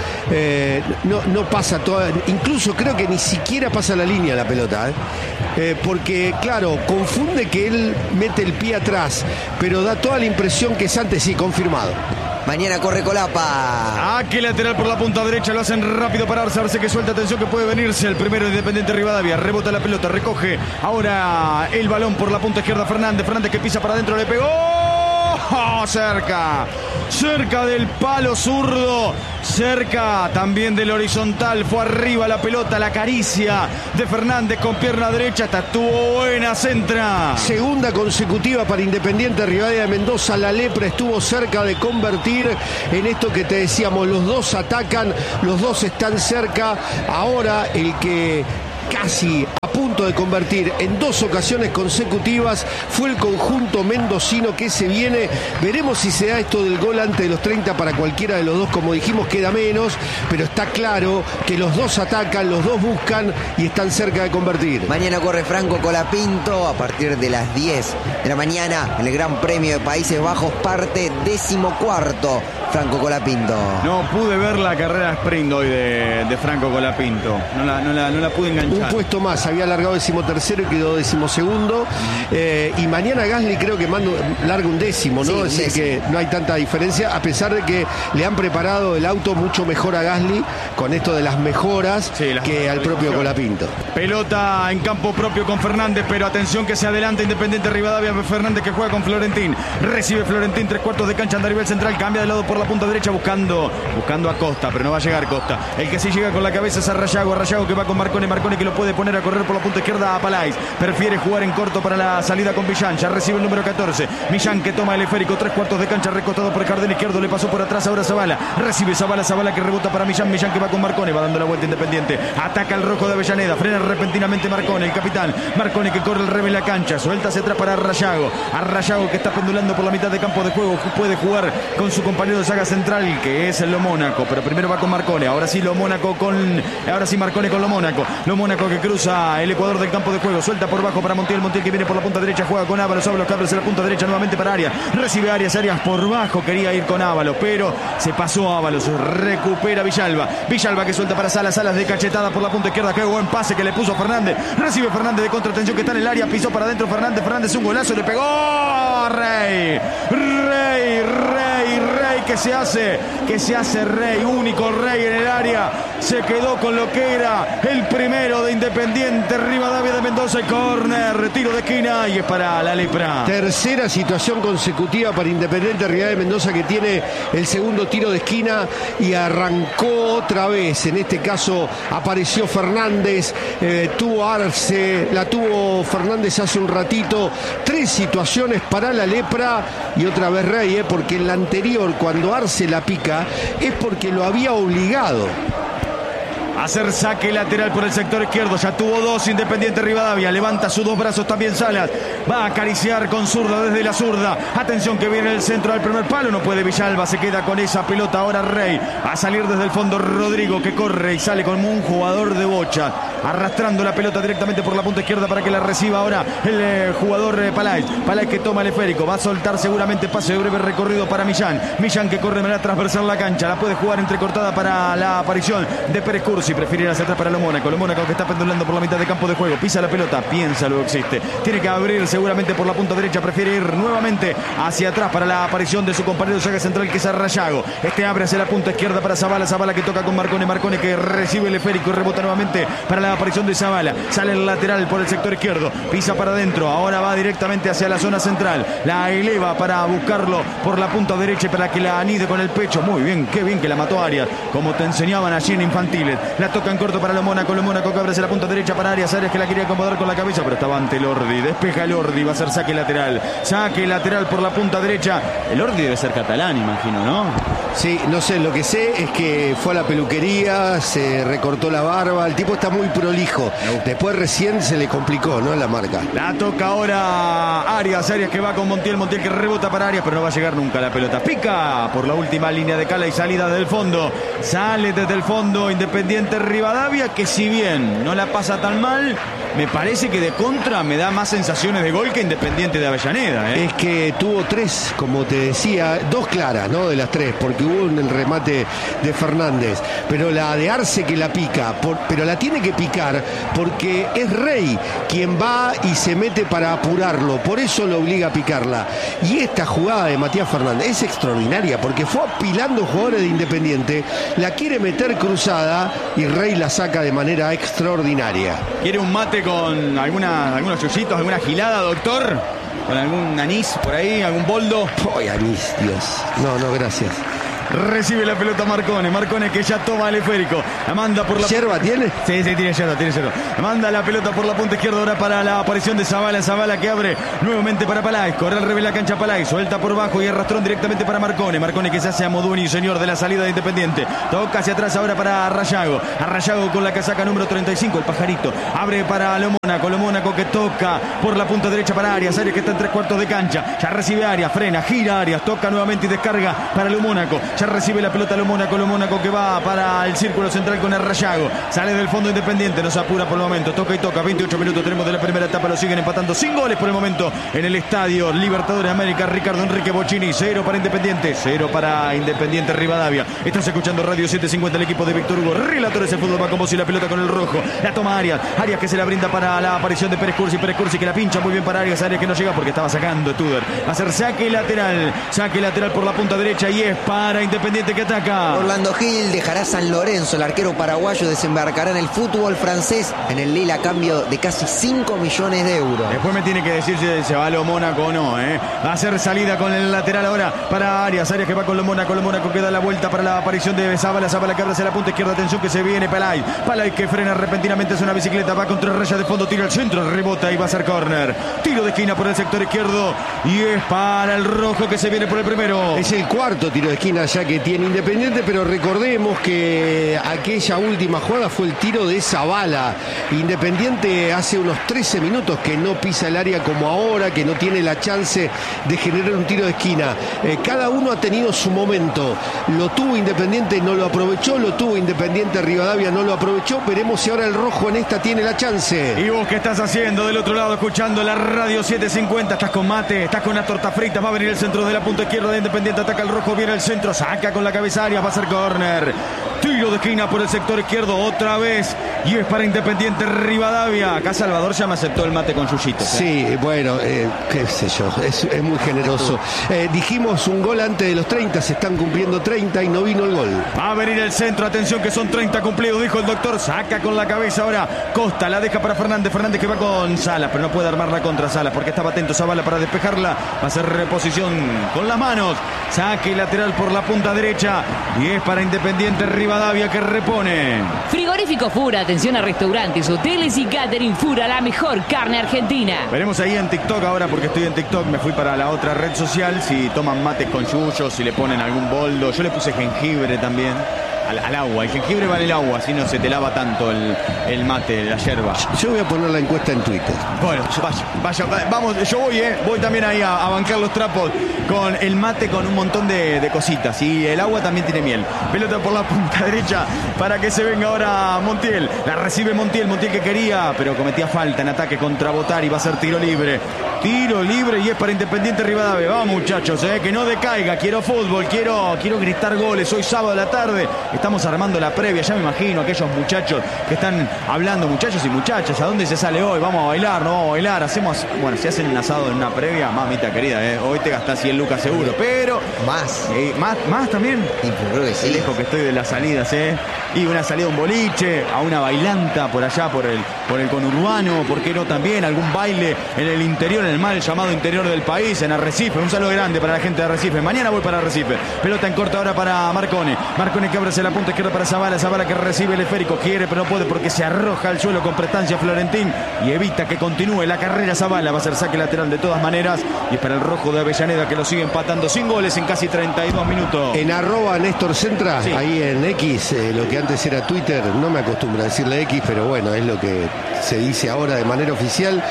no pasa toda, incluso creo que ni siquiera pasa la línea la pelota, porque claro, confunde que él mete el pie atrás, pero da toda la impresión que es antes, sí, confirmado. Mañana corre Colapa. Aquí lateral por la punta derecha, lo hacen rápido para Arce que suelta, atención que puede venirse el primero de Independiente Rivadavia. Rebota la pelota, recoge ahora el balón por la punta izquierda Fernández que pisa para adentro, le pegó. Oh, cerca del palo zurdo, cerca también del horizontal, fue arriba la pelota, la caricia de Fernández con pierna derecha, estuvo buena, centra. Segunda consecutiva para Independiente Rivadavia de Mendoza. La Lepra estuvo cerca de convertir en esto que te decíamos, los dos atacan, los dos están cerca. Ahora el que casi a punto de convertir en dos ocasiones consecutivas fue el conjunto mendocino que se viene. Veremos si se da esto del gol antes de los 30 para cualquiera de los dos. Como dijimos, queda menos, pero está claro que los dos atacan, los dos buscan y están cerca de convertir. Mañana corre Franco Colapinto a partir de las 10 de la mañana en el Gran Premio de Países Bajos, parte 14º. Franco Colapinto. No pude ver la carrera sprint hoy de Franco Colapinto. No la pude enganchar. Un puesto más, había largado 13º y quedó 12º. Y mañana Gasly creo que larga un décimo, ¿no? Sí, es decir, que no hay tanta diferencia, a pesar de que le han preparado el auto mucho mejor a Gasly con esto de las mejoras que al propio Colapinto. Pelota en campo propio con Fernández, pero atención que se adelanta Independiente Rivadavia. Fernández que juega con Florentín. Recibe Florentín, 3/4 de cancha, anda a nivel central, cambia de lado por la punta derecha buscando a Costa, pero no va a llegar Costa. El que sí llega con la cabeza es a Rayago que va con Marcone que lo puede poner a correr por la punta izquierda a Palais. Prefiere jugar en corto para la salida con Millán. Ya recibe el número 14. Millán que toma el esférico, 3/4 de cancha, recostado por el jardín izquierdo, le pasó por atrás ahora Zavala. Recibe Zavala que rebota para Millán que va con Marcone, va dando la vuelta Independiente. Ataca el rojo de Avellaneda, frena repentinamente Marcone, el capitán. Marcone que corre el revés en la cancha, suelta hacia atrás para Rayago. A Rayago que está pendulando por la mitad de campo de juego, puede jugar con su compañero de saga central, que es el Lo Mónaco, pero primero va con Marcone. Ahora sí Marcone con Lo Mónaco. Lo Mónaco que cruza el ecuador del campo de juego, suelta por bajo para Montiel que viene por la punta derecha, juega con Ábalos que abre la punta derecha nuevamente para Arias, recibe Arias por bajo, quería ir con Ábalos, pero se pasó Ábalos, recupera Villalba que suelta para Salas de cachetada por la punta izquierda, qué buen pase que le puso Fernández, recibe Fernández de contratención que está en el área, pisó para adentro Fernández un golazo, le pegó Rey que se hace Rey, único Rey en el área, se quedó con lo que era el primero de Independiente Rivadavia de Mendoza, córner, tiro de esquina y es para la Lepra. Tercera situación consecutiva para Independiente Rivadavia de Mendoza, que tiene el segundo tiro de esquina y arrancó otra vez. En este caso apareció Fernández, tuvo Arce, la tuvo Fernández hace un ratito. 3 situaciones para la Lepra y otra vez Rey, porque en la anterior, cuando Arce la pica, es porque lo había obligado a hacer saque lateral por el sector izquierdo. Ya tuvo 2 Independiente Rivadavia. Levanta sus 2 brazos también Salas. Va a acariciar con zurda desde la zurda. Atención que viene el centro del primer palo. No puede Villalba. Se queda con esa pelota. Ahora Rey. Va a salir desde el fondo Rodrigo, que corre y sale como un jugador de bocha. Arrastrando la pelota directamente por la punta izquierda para que la reciba ahora el jugador Palais que toma el esférico. Va a soltar seguramente pase de breve recorrido para Millán que corre de manera transversal la cancha. La puede jugar entrecortada para la aparición de Pérez Cursi. Prefiere ir hacia atrás para Lo Mónaco que está pendulando por la mitad de campo de juego, pisa la pelota, piensa, luego existe, tiene que abrir seguramente por la punta derecha, prefiere ir nuevamente hacia atrás para la aparición de su compañero de saga central, que es Arrayago. Abre hacia la punta izquierda para Zavala que toca con Marcone que recibe el esférico y rebota nuevamente para la aparición de Zavala, sale el lateral por el sector izquierdo, pisa para adentro, ahora va directamente hacia la zona central, la eleva para buscarlo por la punta derecha para que la anide con el pecho. Muy bien, qué bien que la mató Arias, como te enseñaban allí en infantiles. La toca en corto para Lo Mónaco que abre hacia la punta derecha para Arias que la quería acomodar con la cabeza, pero estaba ante Lordi, despeja Lordi, va a ser saque lateral por la punta derecha. El Lordi debe ser catalán, imagino, ¿no? Sí, no sé, lo que sé es que fue a la peluquería, se recortó la barba, el tipo está muy prolijo, después recién se le complicó, ¿no? La marca. La toca ahora Arias que va con Montiel que rebota para Arias, pero no va a llegar nunca la pelota, pica por la última línea de cala y salida del fondo, sale desde el fondo Independiente Rivadavia, que si bien no la pasa tan mal, me parece que de contra me da más sensaciones de gol que Independiente de Avellaneda, ¿eh? Es que tuvo 3, como te decía, 2 claras, ¿no? De las 3, porque hubo el remate de Fernández, pero la de Arce que la pica, pero la tiene que picar porque es Rey quien va y se mete para apurarlo, por eso lo obliga a picarla. Y esta jugada de Matías Fernández es extraordinaria, porque fue apilando jugadores de Independiente, la quiere meter cruzada y Rey la saca de manera extraordinaria. ¿Quiere un mate con algunos chuchitos, alguna gilada, doctor? ¿Con algún anís por ahí, algún boldo? ¡Ay, anís, Dios! No, gracias. Recibe la pelota Marcone que ya toma el esférico. La manda por la... ¿Yerba tiene? Sí, tiene yerba. Manda la pelota por la punta izquierda ahora para la aparición de Zavala que abre nuevamente para Palais. Corre al revés la cancha Palais. Suelta por bajo y arrastrón directamente para Marcone que se hace a Moduni, señor de la salida de Independiente. Toca hacia atrás ahora para Arrayago con la casaca número 35, el pajarito. Abre para Lo Mónaco que toca por la punta derecha para Arias que está en 3/4 de cancha. Ya recibe Arias, frena, gira Arias, toca nuevamente y descarga para Lo Mónaco. Ya recibe la pelota Lo Mónaco que va para el círculo central con Arrayago. Sale del fondo Independiente, no se apura por el momento. Toca y toca. 28 minutos tenemos de la primera etapa. Lo siguen empatando sin goles por el momento en el estadio Libertadores de América. Ricardo Enrique Bocchini. 0 para Independiente. 0 para Independiente Rivadavia. Estás escuchando Radio 750, el equipo de Víctor Hugo. Relatores, el fútbol va como si la pelota con el rojo. La toma Arias que se la brinda para la aparición de Pérez Cursi que la pincha muy bien para Arias que no llega porque estaba sacando Tudor. Va a hacer saque lateral por la punta derecha y es para Independiente que ataca. Orlando Gil dejará San Lorenzo, el arquero paraguayo desembarcará en el fútbol francés en el Lille a cambio de casi 5 millones de euros. Después me tiene que decir si se va a Lo Mónaco o no, ¿eh? Va a hacer salida con el lateral ahora para Arias que va con Lo Mónaco que da la vuelta para la aparición de Zavala que abre hacia la punta izquierda, atención que se viene Palais que frena repentinamente, es una bicicleta, va contra raya de fondo, tira al centro, rebota y va a ser córner. Tiro de esquina por el sector izquierdo y es para el rojo que se viene por el primero. Es el 4º tiro de esquina allá que tiene Independiente, pero recordemos que aquella última jugada fue el tiro de Zavala. Independiente hace unos 13 minutos que no pisa el área como ahora, que no tiene la chance de generar un tiro de esquina. Cada uno ha tenido su momento. Lo tuvo Independiente, no lo aprovechó. Lo tuvo Independiente, Rivadavia no lo aprovechó. Veremos si ahora el rojo en esta tiene la chance. ¿Y vos qué estás haciendo del otro lado, escuchando la radio 750? ¿Estás con mate? ¿Estás con una torta frita? Va a venir el centro de la punta izquierda de Independiente. Ataca el rojo, viene el centro, saca con la cabeza área, va a ser córner. Tiro de esquina por el sector izquierdo otra vez. Y es para Independiente Rivadavia. Acá Salvador ya me aceptó el mate con yuyitos. Sí, bueno, qué sé yo, es muy generoso. Dijimos un gol antes de los 30, se están cumpliendo 30 y no vino el gol. Va a venir el centro, atención que son 30 cumplidos, dijo el doctor. Saca con la cabeza ahora Costa, la deja para Fernández. Fernández que va con Salas, pero no puede armarla contra Salas porque estaba atento Zavala para despejarla. Va a ser reposición con las manos. Saque lateral por la punta derecha. Y es para Independiente Rivadavia que repone. Frigorífico Fura, atención a restaurantes, hoteles y catering. Fura, la mejor carne argentina. Veremos ahí en TikTok ahora, porque estoy en TikTok, me fui para la otra red social, si toman mates con yuyos, si le ponen algún boldo. Yo le puse jengibre también al agua. El jengibre vale el agua, así no se te lava tanto el mate, la yerba. Yo voy a poner la encuesta en Twitter. Bueno, vaya, vamos, yo voy también ahí a bancar los trapos con el mate, con un montón de cositas. Y el agua también tiene miel. Pelota por la punta derecha para que se venga ahora Montiel. La recibe Montiel que quería, pero cometía falta en ataque contra Botari. Va a ser tiro libre. Tiro libre y es para Independiente Rivadavia. Vamos muchachos, que no decaiga. Quiero fútbol, quiero gritar goles. Hoy sábado de la tarde estamos armando la previa. Ya me imagino aquellos muchachos que están hablando, muchachos y muchachas. ¿A dónde se sale hoy? Vamos a bailar, no vamos a bailar. Hacemos, bueno, si hacen un asado en una previa, mamita querida, hoy te gastás 100 lucas seguro. Pero más también. Sí, creo que sí. Qué lejos que estoy de las salidas, y una salida a un boliche, a una bailanta por allá, por el conurbano, ¿por qué no también? Algún baile en el interior, en el mal llamado interior del país, en Arrecife. Un saludo grande para la gente de Arrecife. Mañana voy para Arrecife. Pelota en corta ahora para Marcone. Marcone que abre la punta izquierda para Zavala. Zavala que recibe el esférico. Quiere, pero no puede porque se arroja al suelo con prestancia Florentín y evita que continúe la carrera Zavala. Va a ser saque lateral de todas maneras. Y es para el rojo de Avellaneda que lo sigue empatando sin goles en casi 32 minutos. En @ Néstor Centra, sí. Ahí en X, lo que antes era Twitter, no me acostumbro a decirle X, pero bueno, es lo que se dice ahora de manera oficial.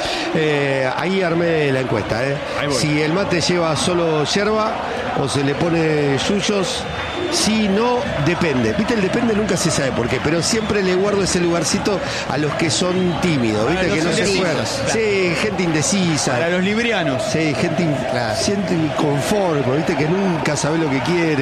Ahí armé la encuesta. Si el mate lleva solo yerba o se le pone yuyos. Si no, depende. Viste, el depende nunca se sabe por qué, pero siempre le guardo ese lugarcito a los que son tímidos. Viste, que no se juegan. Sí, gente indecisa. Para los librianos. Sí, gente inconforme, viste, que nunca sabe lo que quiere.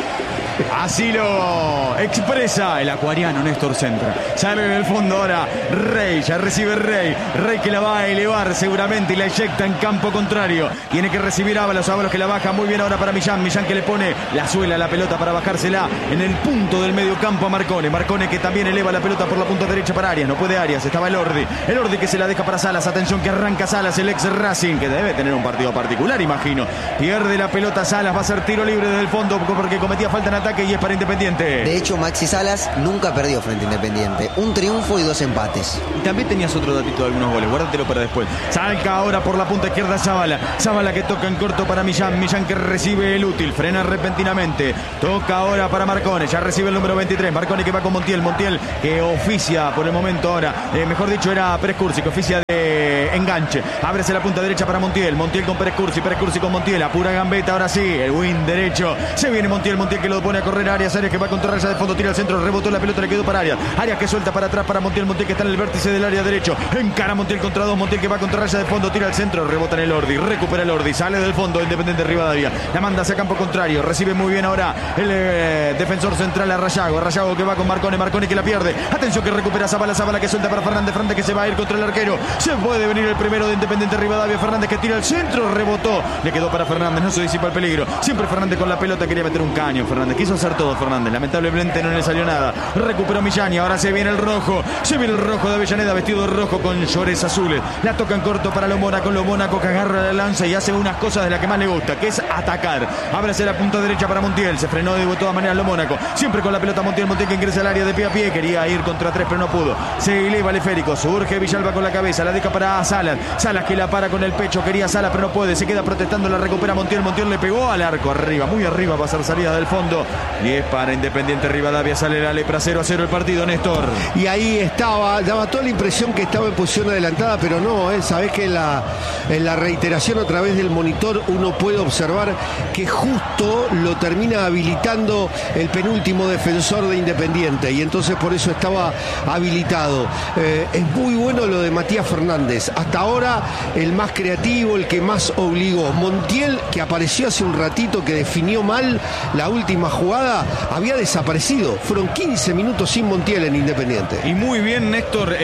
Así lo expresa el acuariano Néstor Centra. Sale en el fondo ahora Rey, ya recibe Rey que la va a elevar seguramente y la eyecta en campo contrario. Tiene que recibir Ábalos que la baja muy bien ahora para Millán que le pone la suela a la pelota para bajársela en el punto del medio campo a Marcone que también eleva la pelota por la punta derecha para Arias. No puede Arias, estaba el Ordi que se la deja para Salas. Atención que arranca Salas, el ex Racing, que debe tener un partido particular, imagino. Pierde la pelota Salas, va a ser tiro libre desde el fondo porque cometía falta en ataque y es para Independiente. De hecho, Maxi Salas nunca perdió frente a Independiente. Un triunfo y 2 empates. Y también tenías otro datito de algunos goles, guárdatelo para después. Salca ahora por la punta izquierda Zavala que toca en corto para Millán que recibe el útil, frena repentinamente. Toca ahora para Marcone, ya recibe el número 23. Marcone que va con Montiel que oficia por el momento ahora, mejor dicho era Pérez Cursi que oficia de enganche. Ábrese la punta derecha para Montiel con Pérez Cursi con Montiel, a pura gambeta ahora sí, el win derecho. Se viene Montiel que lo pone a correr Arias que va a contra raya de fondo, tira al centro, rebotó la pelota, le quedó para Arias que suelta para atrás para Montiel que está en el vértice del área derecho, encara Montiel contra 2, Montiel que va contra raya de fondo, tira al centro, rebota en el Ordi, recupera el Ordi, sale del fondo Independiente Rivadavia, la manda hacia campo contrario, recibe muy bien ahora el defensor central a Rayago que va con Marcone que la pierde, atención que recupera Zavala que suelta para Fernández que se va a ir contra el arquero, se puede venir el primero de Independiente Rivadavia, Fernández que tira al centro, rebotó, le quedó para Fernández, no se disipa el peligro, siempre Fernández con la pelota, quería meter un caño Fernández, quiso hacer todo Fernández, lamentablemente no le salió nada, recuperó Millán y ahora se viene el rojo de Avellaneda vestido de rojo con llores azules, la toca en corto para Lo Mónaco que agarra la lanza y hace unas cosas de las que más le gusta, que es atacar, ábrase la punta derecha para Montiel, se frenó de todas maneras Lo Mónaco, siempre con la pelota Montiel que ingresa al área de pie a pie, quería ir contra 3 pero no pudo, se eleva el esférico, surge Villalba con la cabeza, la deja para Salas Salas. Salas que la para con el pecho. Quería Salas, pero no puede. Se queda protestando. La recupera Montiel. Montiel le pegó al arco arriba. Muy arriba va a ser salida del fondo. 10 para Independiente Rivadavia. Sale la lepra. 0-0 el partido, Néstor. Y ahí estaba. Daba toda la impresión que estaba en posición adelantada, pero no. Sabés que en la reiteración a través del monitor uno puede observar que justo lo termina habilitando el penúltimo defensor de Independiente. Y entonces por eso estaba habilitado. Es muy bueno lo de Matías Fernández. Hasta ahora el más creativo, el que más obligó. Montiel, que apareció hace un ratito, que definió mal la última jugada, había desaparecido. Fueron 15 minutos sin Montiel en Independiente. Y muy bien, Néstor,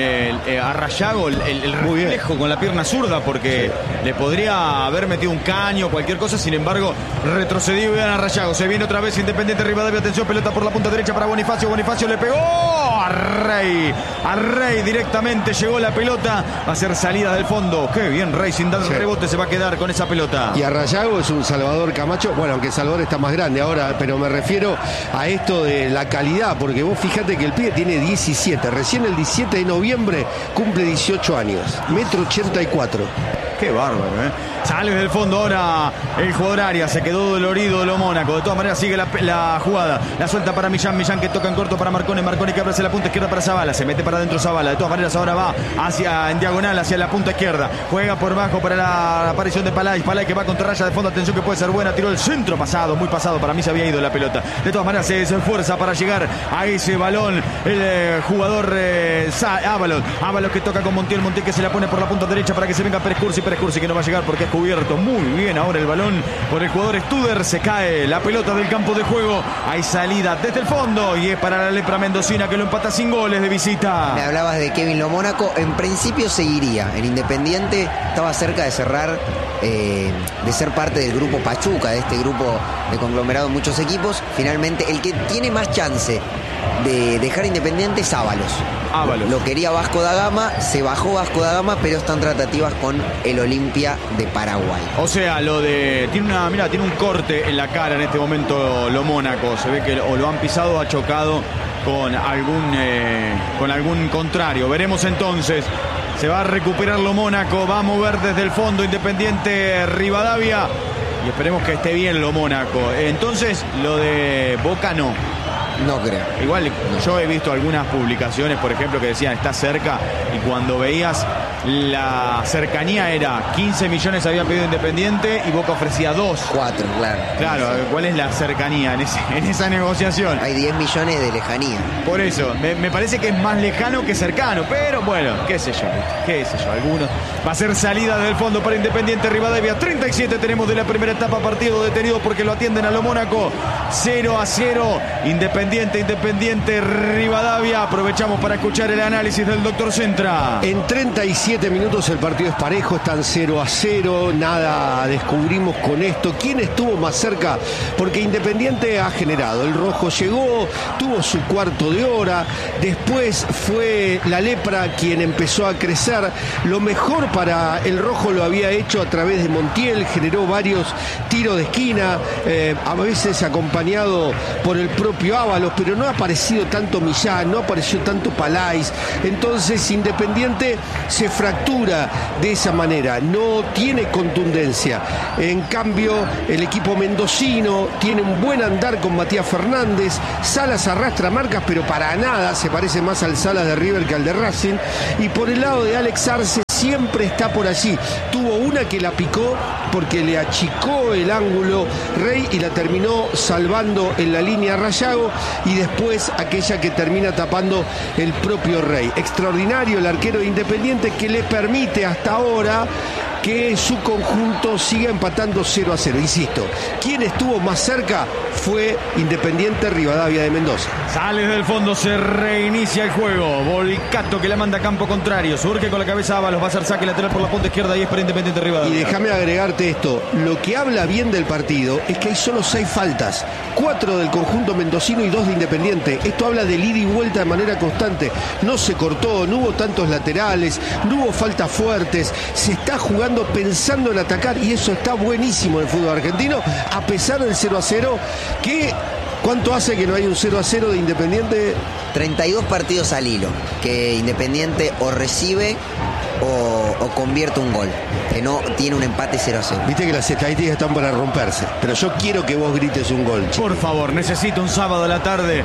a Rayago, el reflejo con la pierna zurda, porque le podría haber metido un caño, cualquier cosa. Sin embargo, retrocedió bien a Rayago. Se viene otra vez Independiente Rivadavia. Atención, pelota por la punta derecha para Bonifacio. Bonifacio le pegó a Rey. A Rey directamente llegó la pelota. Va a ser salida del fondo. Qué bien, Rey, sin dar rebote se va a quedar con esa pelota. Y a Rayago es un Salvador Camacho. Bueno, aunque Salvador está más grande ahora, pero me refiero a esto de la calidad, porque vos fíjate que el pibe tiene 17. Recién el 17 de noviembre cumple 18 años. 1,84 m. Qué bárbaro, Sale del fondo ahora el jugador Arias. Se quedó dolorido de lo Mónaco. De todas maneras sigue la jugada. La suelta para Millán. Millán que toca en corto para Marcone. Marcone que abre hacia la punta izquierda para Zavala. Se mete para adentro Zavala. De todas maneras ahora va en diagonal hacia la punta izquierda. Juega por bajo para la aparición de Palay. Palay que va contra raya de fondo. Atención que puede ser buena. Tiró el centro pasado. Muy pasado. Para mí se había ido la pelota. De todas maneras se esfuerza para llegar a ese balón. El jugador Ábalos. Ábalos que toca con Montiel. Montiel que se la pone por la punta derecha para que se venga Prescursi. Prescursi que no va a llegar porque es cubierto muy bien ahora el balón por el jugador Studer. Se cae la pelota del campo de juego. Hay salida desde el fondo y es para la lepra mendocina que lo empata sin goles de visita. Me hablabas de Kevin Lo Mónaco. En principio seguiría en Independiente. Estaba cerca de cerrar, de ser parte del grupo Pachuca, de este grupo de conglomerado de muchos equipos. Finalmente el que tiene más chance de dejar Independiente es Ábalos. Lo quería Vasco da Gama, se bajó Vasco da Gama, pero están tratativas con el Olimpia de Paraguay. O sea, tiene un corte en la cara en este momento Lo Mónaco. Se ve que o lo han pisado o ha chocado con algún contrario. Veremos entonces. Se va a recuperar Lo Mónaco, va a mover desde el fondo Independiente Rivadavia y esperemos que esté bien Lo Mónaco. Entonces, lo de Boca no. No creo. Igual yo he visto algunas publicaciones, por ejemplo, que decían está cerca, y cuando veías la cercanía era 15 millones había pedido Independiente y Boca ofrecía 2. 4, claro. Claro, ¿cuál es la cercanía en esa negociación? Hay 10 millones de lejanía. Por eso, me parece que es más lejano que cercano, pero bueno, qué sé yo, algunos. Va a ser salida del fondo para Independiente Rivadavia. 37 tenemos de la primera etapa, partido detenido porque lo atienden a Lo Mónaco. 0-0, Independiente Rivadavia. Aprovechamos para escuchar el análisis del doctor Centra. En 37 minutos el partido es parejo, están 0-0, nada descubrimos con esto. ¿Quién estuvo más cerca? Porque Independiente ha generado, el rojo llegó, tuvo su cuarto de hora, después fue la lepra quien empezó a crecer. Lo mejor para el rojo lo había hecho a través de Montiel, generó varios tiros de esquina, a veces acompañado por el propio Ábalos, pero no ha aparecido tanto Millán, no apareció tanto Palais. Entonces Independiente se fractura de esa manera, no tiene contundencia. En cambio, el equipo mendocino tiene un buen andar con Matías Fernández. Salas arrastra marcas, pero para nada se parece más al Salas de River que al de Racing. Y por el lado de Alex Arce siempre está por allí. Tuvo una que la picó porque le achicó el ángulo Rey y la terminó salvando en la línea Rayago, y después aquella que termina tapando el propio Rey. Extraordinario el arquero de Independiente, que le permite hasta ahora que su conjunto siga empatando 0-0. Insisto, quien estuvo más cerca fue Independiente Rivadavia de Mendoza. Sale del fondo, se reinicia el juego. Volcato que la manda a campo contrario. Surge con la cabeza Ábalos, va a hacer saque lateral por la punta izquierda y es para Independiente Rivadavia. Y déjame agregarte esto. Lo que habla bien del partido es que hay solo 6 faltas. 4 del conjunto mendocino y 2 de Independiente. Esto habla del ida y vuelta de manera constante. No se cortó, no hubo tantos laterales, no hubo faltas fuertes. Se está jugando pensando en atacar y eso está buenísimo en el fútbol argentino, a pesar del 0-0. ¿Cuánto hace que no hay un 0-0 de Independiente? 32 partidos al hilo que Independiente o recibe o convierte un gol, que no tiene un empate 0-0. Viste que las estadísticas están para romperse, pero yo quiero que vos grites un gol, chico. Por favor, necesito un sábado a la tarde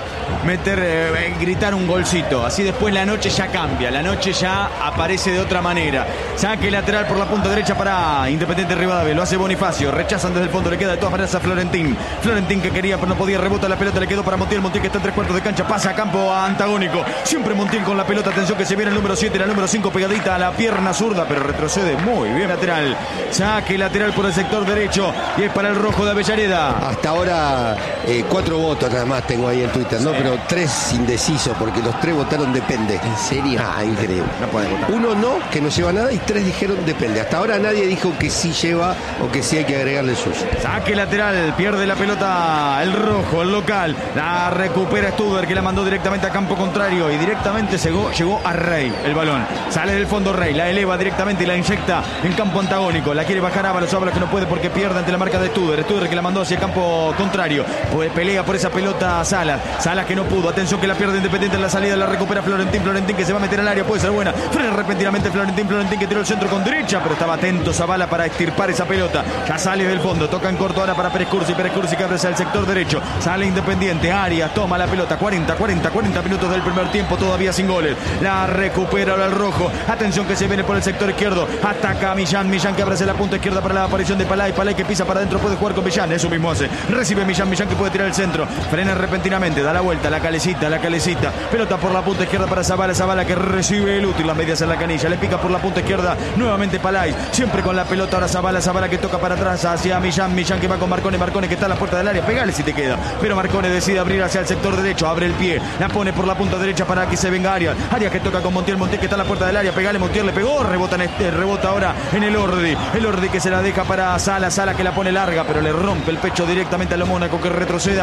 gritar un golcito. Así después la noche ya cambia, la noche ya aparece de otra manera. Saque lateral por la punta derecha para Independiente Rivadavia. Lo hace Bonifacio, rechazan desde el fondo, le queda de todas maneras a Florentín. Florentín que quería pero no podía, rebota la pelota, le quedó para Montiel. Montiel que está en 3/4 de cancha, pasa a campo antagónico. Siempre Montiel con la pelota, atención que se viene el número 7, la número 5 pegadita a la pierna zurda, pero retrocede muy bien lateral. Saque lateral por el sector derecho y es para el rojo de Avellaneda. Hasta ahora 4 votos nada más tengo ahí en Twitter, ¿no? Sí. Pero 3 indecisos, porque los 3 votaron depende. ¿En serio? Ah, increíble. No puede votar. 1 no, que no lleva nada, y 3 dijeron depende. Hasta ahora nadie dijo que sí lleva o que sí hay que agregarle el suyo. Saque lateral, pierde la pelota el rojo, el local. La recupera Studer, que la mandó directamente a campo contrario y directamente llegó a Rey el balón. Sale del fondo Rey, la eleva directamente y la inyecta en campo antagónico. La quiere bajar Ábalos que no puede porque pierde ante la marca de Studer. Studer que la mandó hacia el campo contrario. Pues pelea por esa pelota Salas que no pudo. Atención que la pierde Independiente en la salida. La recupera Florentín que se va a meter al área. Puede ser buena. Frena repentinamente Florentín que tiró el centro con derecha, pero estaba atento Zavala para extirpar esa pelota. Ya sale del fondo. Toca en corto ahora para Pérez Cursi que abre hacia el sector derecho. Sale Independiente. Arias toma la pelota. 40 minutos del primer tiempo. Todavía sin goles. La recupera ahora el rojo. Atención que se viene por el sector izquierdo. Ataca a Millán que abre hacia la punta izquierda para la aparición de Palay que pisa para adentro. Puede jugar con Millán. Eso mismo hace. Recibe Millán que puede tirar el centro. Frena repentinamente. Da la vuelta. La calecita. Pelota por la punta izquierda para Zavala que recibe el útil. Las medias en la canilla. Le pica por la punta izquierda. Nuevamente Palay. Siempre con la pelota. Ahora Zavala que toca para atrás hacia Millán que va con Marcone que está a la puerta del área. Pegale si te queda. Pero Marcone decide abrir hacia el sector derecho. Abre el pie. La pone por la punta derecha para que se venga Arias que toca con Montiel que está a la puerta del área. Pegale, Montiel le pegó. Rebota ahora en el Ordi que se la deja para Sala que la pone larga, pero le rompe el pecho directamente a lo Mónaco que retrocede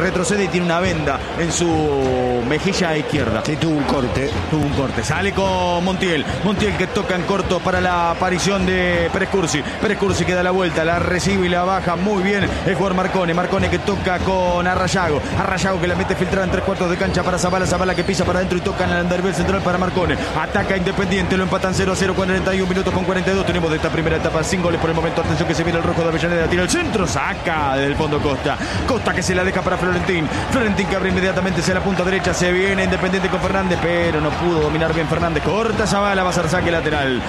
y tiene una venda en su mejilla izquierda. Sí, tuvo un corte. Sale con Montiel que toca en corto para la aparición de Pérez Cursi que da la vuelta, la recibe y la baja muy bien el jugador Marcone que toca con Arrayago que la mete filtrada en 3/4 de cancha para Zavala que pisa para adentro y toca en el andarivel central para Marcone. Ataca Independiente, lo empatan 0-0, 41 minutos con 42 tenemos de esta primera etapa, 5 goles por el momento. Atención que se viene el rojo de Avellaneda, tira el centro, saca del fondo Costa que se la deja para Florentín que abre inmediatamente hacia la punta derecha. Se viene Independiente con Fernández, pero no pudo dominar bien Fernández. Corta Zavala, va a ser saque lateral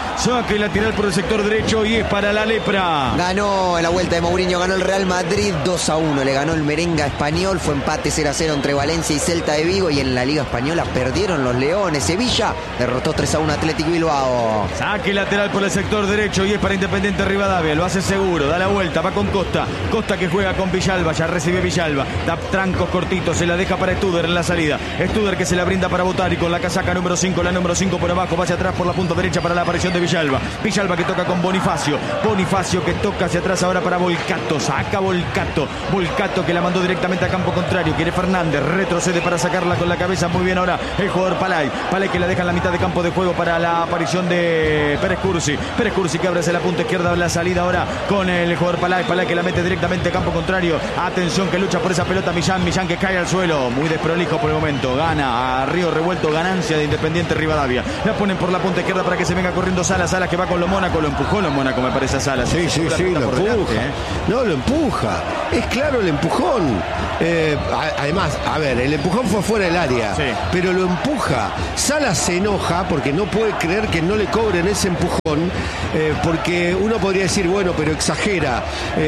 por el sector derecho y es para la Lepra. Ganó en la vuelta de Mourinho, ganó el Real Madrid 2-1, le ganó el merenga español. Fue empate 0-0 entre Valencia y Celta de Vigo, y en la Liga Española perdieron los Leones. Sevilla derrotó 3-1 Atlético Bilbao. Saque lateral por el sector derecho y es para Independiente Rivadavia. Lo hace seguro, da la vuelta, va con Costa que juega con Villalba, ya recibe Villalba, da trancos cortitos, se la deja para Studer en la salida. Studer que se la brinda para Botari con la casaca número 5, la número 5 por abajo, va hacia atrás por la punta derecha para la aparición de Villalba que toca con Bonifacio que toca hacia atrás ahora para Volcato, saca Volcato que la mandó directamente a campo contrario, quiere Fernández, retrocede para sacarla con la cabeza, muy bien ahora el jugador Palay que la deja en la mitad de campo de juego para la aparición de Pérez Cursi que abre hacia la punta izquierda, la salida ahora con el jugador Palay que la mete directamente a campo contrario. Atención que lucha por esa pelota Millán que cae al suelo, muy desprolijo por el momento, gana a Río Revuelto, ganancia de Independiente Rivadavia. La ponen por la punta izquierda para que se venga corriendo Salas que va con lo Mónaco, lo empujó lo Mónaco me parece a Salas. Sí, lo empuja. No, lo empuja. Es claro el empujón. Además, a ver, el empujón fue fuera del área, sí, pero lo empuja. Salas se enoja porque no puede creer que no le cobren ese empujón, porque uno podría decir, bueno, pero exagera.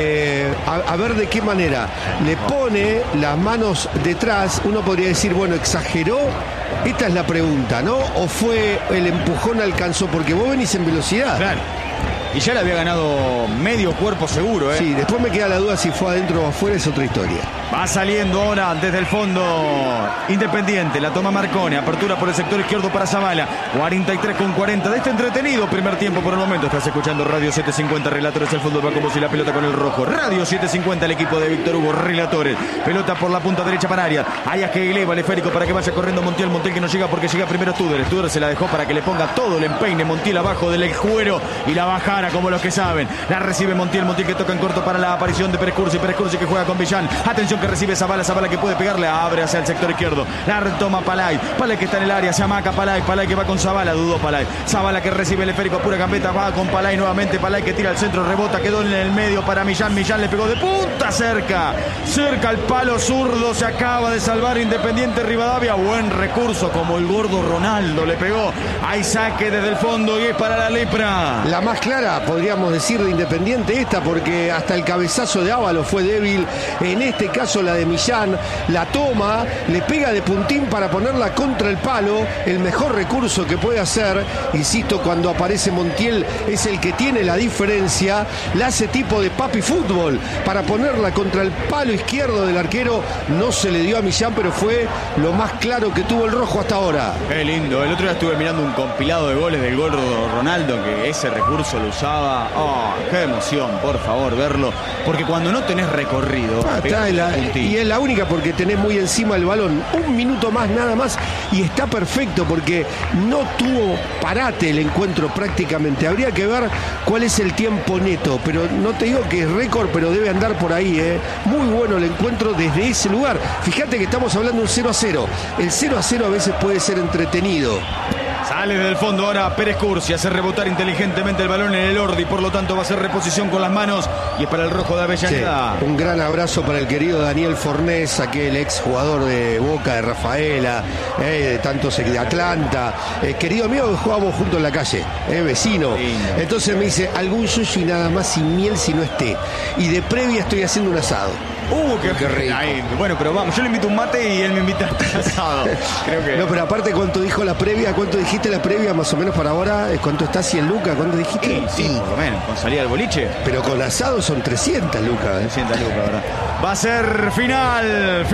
A ver de qué manera. Le pone las manos detrás, uno podría decir, bueno, exageró. Esta es la pregunta, ¿no? ¿O fue el empujón alcanzó? Porque vos venís en velocidad. Claro. Y ya le había ganado medio cuerpo seguro, ¿eh? Sí, después me queda la duda si fue adentro o afuera, es otra historia. Va saliendo ahora desde el fondo Independiente, la toma Marcone, apertura por el sector izquierdo para Zavala, 43-40 de este entretenido primer tiempo por el momento. Estás escuchando Radio 750, Relatores del Fútbol, va como si la pelota con el rojo. Radio 750, el equipo de Víctor Hugo, Relatores. Pelota por la punta derecha para Arias que eleva el esférico para que vaya corriendo Montiel que no llega porque llega primero Studer se la dejó para que le ponga todo el empeine Montiel abajo del cuero y la bajara como los que saben. La recibe Montiel que toca en corto para la aparición de Pérez Cursi que juega con Millán. Atención que recibe Zabala que puede pegarle, abre hacia el sector izquierdo, la retoma Palay que está en el área, se amaca Palay que va con Zabala, dudó Palay, Zabala que recibe el esférico, pura gambeta, va con Palay nuevamente, Palay que tira al centro, rebota, quedó en el medio para Millán le pegó de punta, cerca al palo zurdo, se acaba de salvar Independiente Rivadavia, buen recurso como el gordo Ronaldo le pegó, hay saque desde el fondo y es para la Lepra. La más clara, podríamos decir, de Independiente esta, porque hasta el cabezazo de Ábalos fue débil, en este caso la de Millán, la toma, le pega de puntín para ponerla contra el palo, el mejor recurso que puede hacer, insisto, cuando aparece Montiel es el que tiene la diferencia, la hace tipo de papi fútbol para ponerla contra el palo izquierdo del arquero, no se le dio a Millán, pero fue lo más claro que tuvo el rojo hasta ahora. Qué lindo, el otro día estuve mirando un compilado de goles del gordo Ronaldo, que ese recurso lo usaba, qué emoción, por favor, verlo, porque cuando no tenés recorrido, y es la única porque tenés muy encima el balón, un minuto más nada más y está perfecto porque no tuvo parate el encuentro prácticamente, habría que ver cuál es el tiempo neto, pero no te digo que es récord, pero debe andar por ahí, muy bueno el encuentro desde ese lugar. Fíjate que estamos hablando de un 0-0, el 0-0 a veces puede ser entretenido. Sale del fondo ahora Pérez Cursi, hace rebotar inteligentemente el balón en el Ordi, por lo tanto va a hacer reposición con las manos y es para el rojo de Avellaneda. Sí, un gran abrazo para el querido Daniel Fornés, aquel ex jugador de Boca, de Rafaela, de tantos de Atlanta, querido mío que jugábamos juntos en la calle, vecino. Lindo. Entonces me dice, algún yuyu y nada más sin miel si no esté. Y de previa estoy haciendo un asado. Qué rico. Ahí, bueno, pero vamos, yo le invito un mate y él me invita a asado. Creo que... No, pero aparte, ¿cuánto dijo la previa? ¿Cuánto dijiste la previa más o menos para ahora? ¿Cuánto está 100 lucas? ¿Cuánto dijiste? Sí, por lo menos, con salida del boliche. Pero con asado son 300 lucas. 300 lucas, ¿verdad? Va a ser final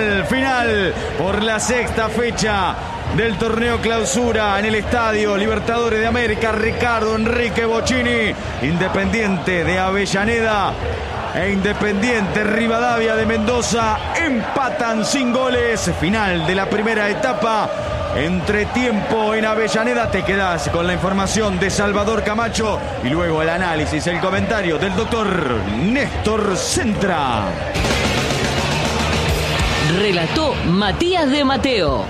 por la sexta fecha del torneo clausura en el Estadio Libertadores de América. Ricardo Enrique Bocchini, Independiente de Avellaneda e Independiente Rivadavia de Mendoza empatan sin goles. Final de la primera etapa. Entretiempo en Avellaneda. Te quedás con la información de Salvador Camacho y luego el análisis, el comentario del doctor Néstor Centra. Relató Matías de Mateo.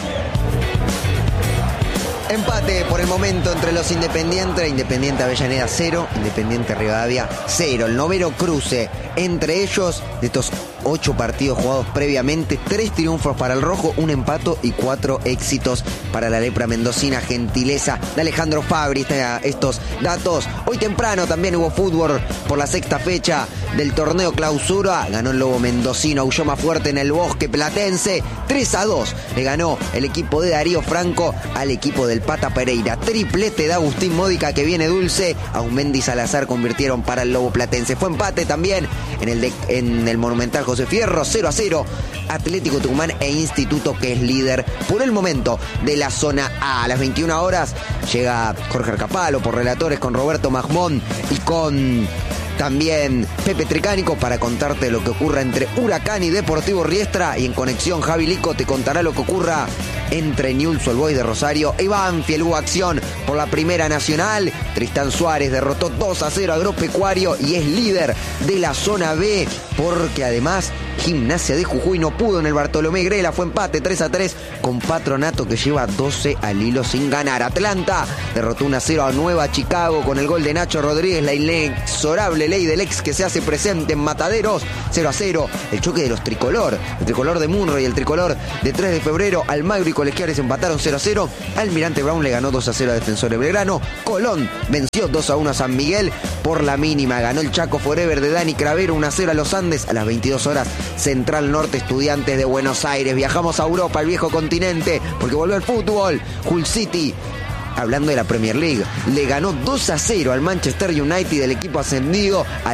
Empate por el momento entre los Independientes. Independiente Avellaneda 0, Independiente Rivadavia 0. El noveno cruce entre ellos de estos 8 partidos jugados previamente, 3 triunfos para el rojo, 1 empate y 4 éxitos para la lepra mendocina. Gentileza de Alejandro Fabri estos datos. Hoy temprano también hubo fútbol por la sexta fecha del torneo clausura. Ganó el Lobo mendocino, aulló más fuerte en el Bosque Platense. 3-2 le ganó el equipo de Darío Franco al equipo del Pata Pereira. Triplete de Agustín Módica que viene dulce. Aumendi y Salazar convirtieron para el Lobo Platense. Fue empate también en el Monumental José Fierro, 0-0. Atlético Tucumán e Instituto, que es líder por el momento de la zona A. A las 21 horas llega Jorge Arcapalo por relatores con Roberto Magmón y con también Pepe Tricánico para contarte lo que ocurra entre Huracán y Deportivo Riestra, y en conexión Javi Lico te contará lo que ocurra entre Newell's Old Boys de Rosario y Banfield. Hubo acción por la Primera Nacional. Tristán Suárez derrotó 2-0 a Agropecuario y es líder de la zona B, porque además Gimnasia de Jujuy no pudo en el Bartolomé Grela, fue empate 3-3 con Patronato, que lleva 12 al hilo sin ganar. Atlanta derrotó 1-0 a Nueva Chicago con el gol de Nacho Rodríguez, la inexorable ley del ex que se hace presente en Mataderos. 0-0 el choque de los tricolor, el tricolor de Munro y el tricolor de 3 de febrero. Almagro y Colegiales empataron 0-0. Almirante Brown le ganó 2-0 a Defensor de Belgrano. Colón venció 2-1 a San Miguel por la mínima. Ganó el Chaco Forever de Dani Cravero 1-0 a los Andes. A las 22 horas Central Norte Estudiantes de Buenos Aires. Viajamos a Europa, al viejo continente, porque volvió el fútbol. Hull City, hablando de la Premier League, le ganó 2-0 al Manchester United, el equipo ascendido.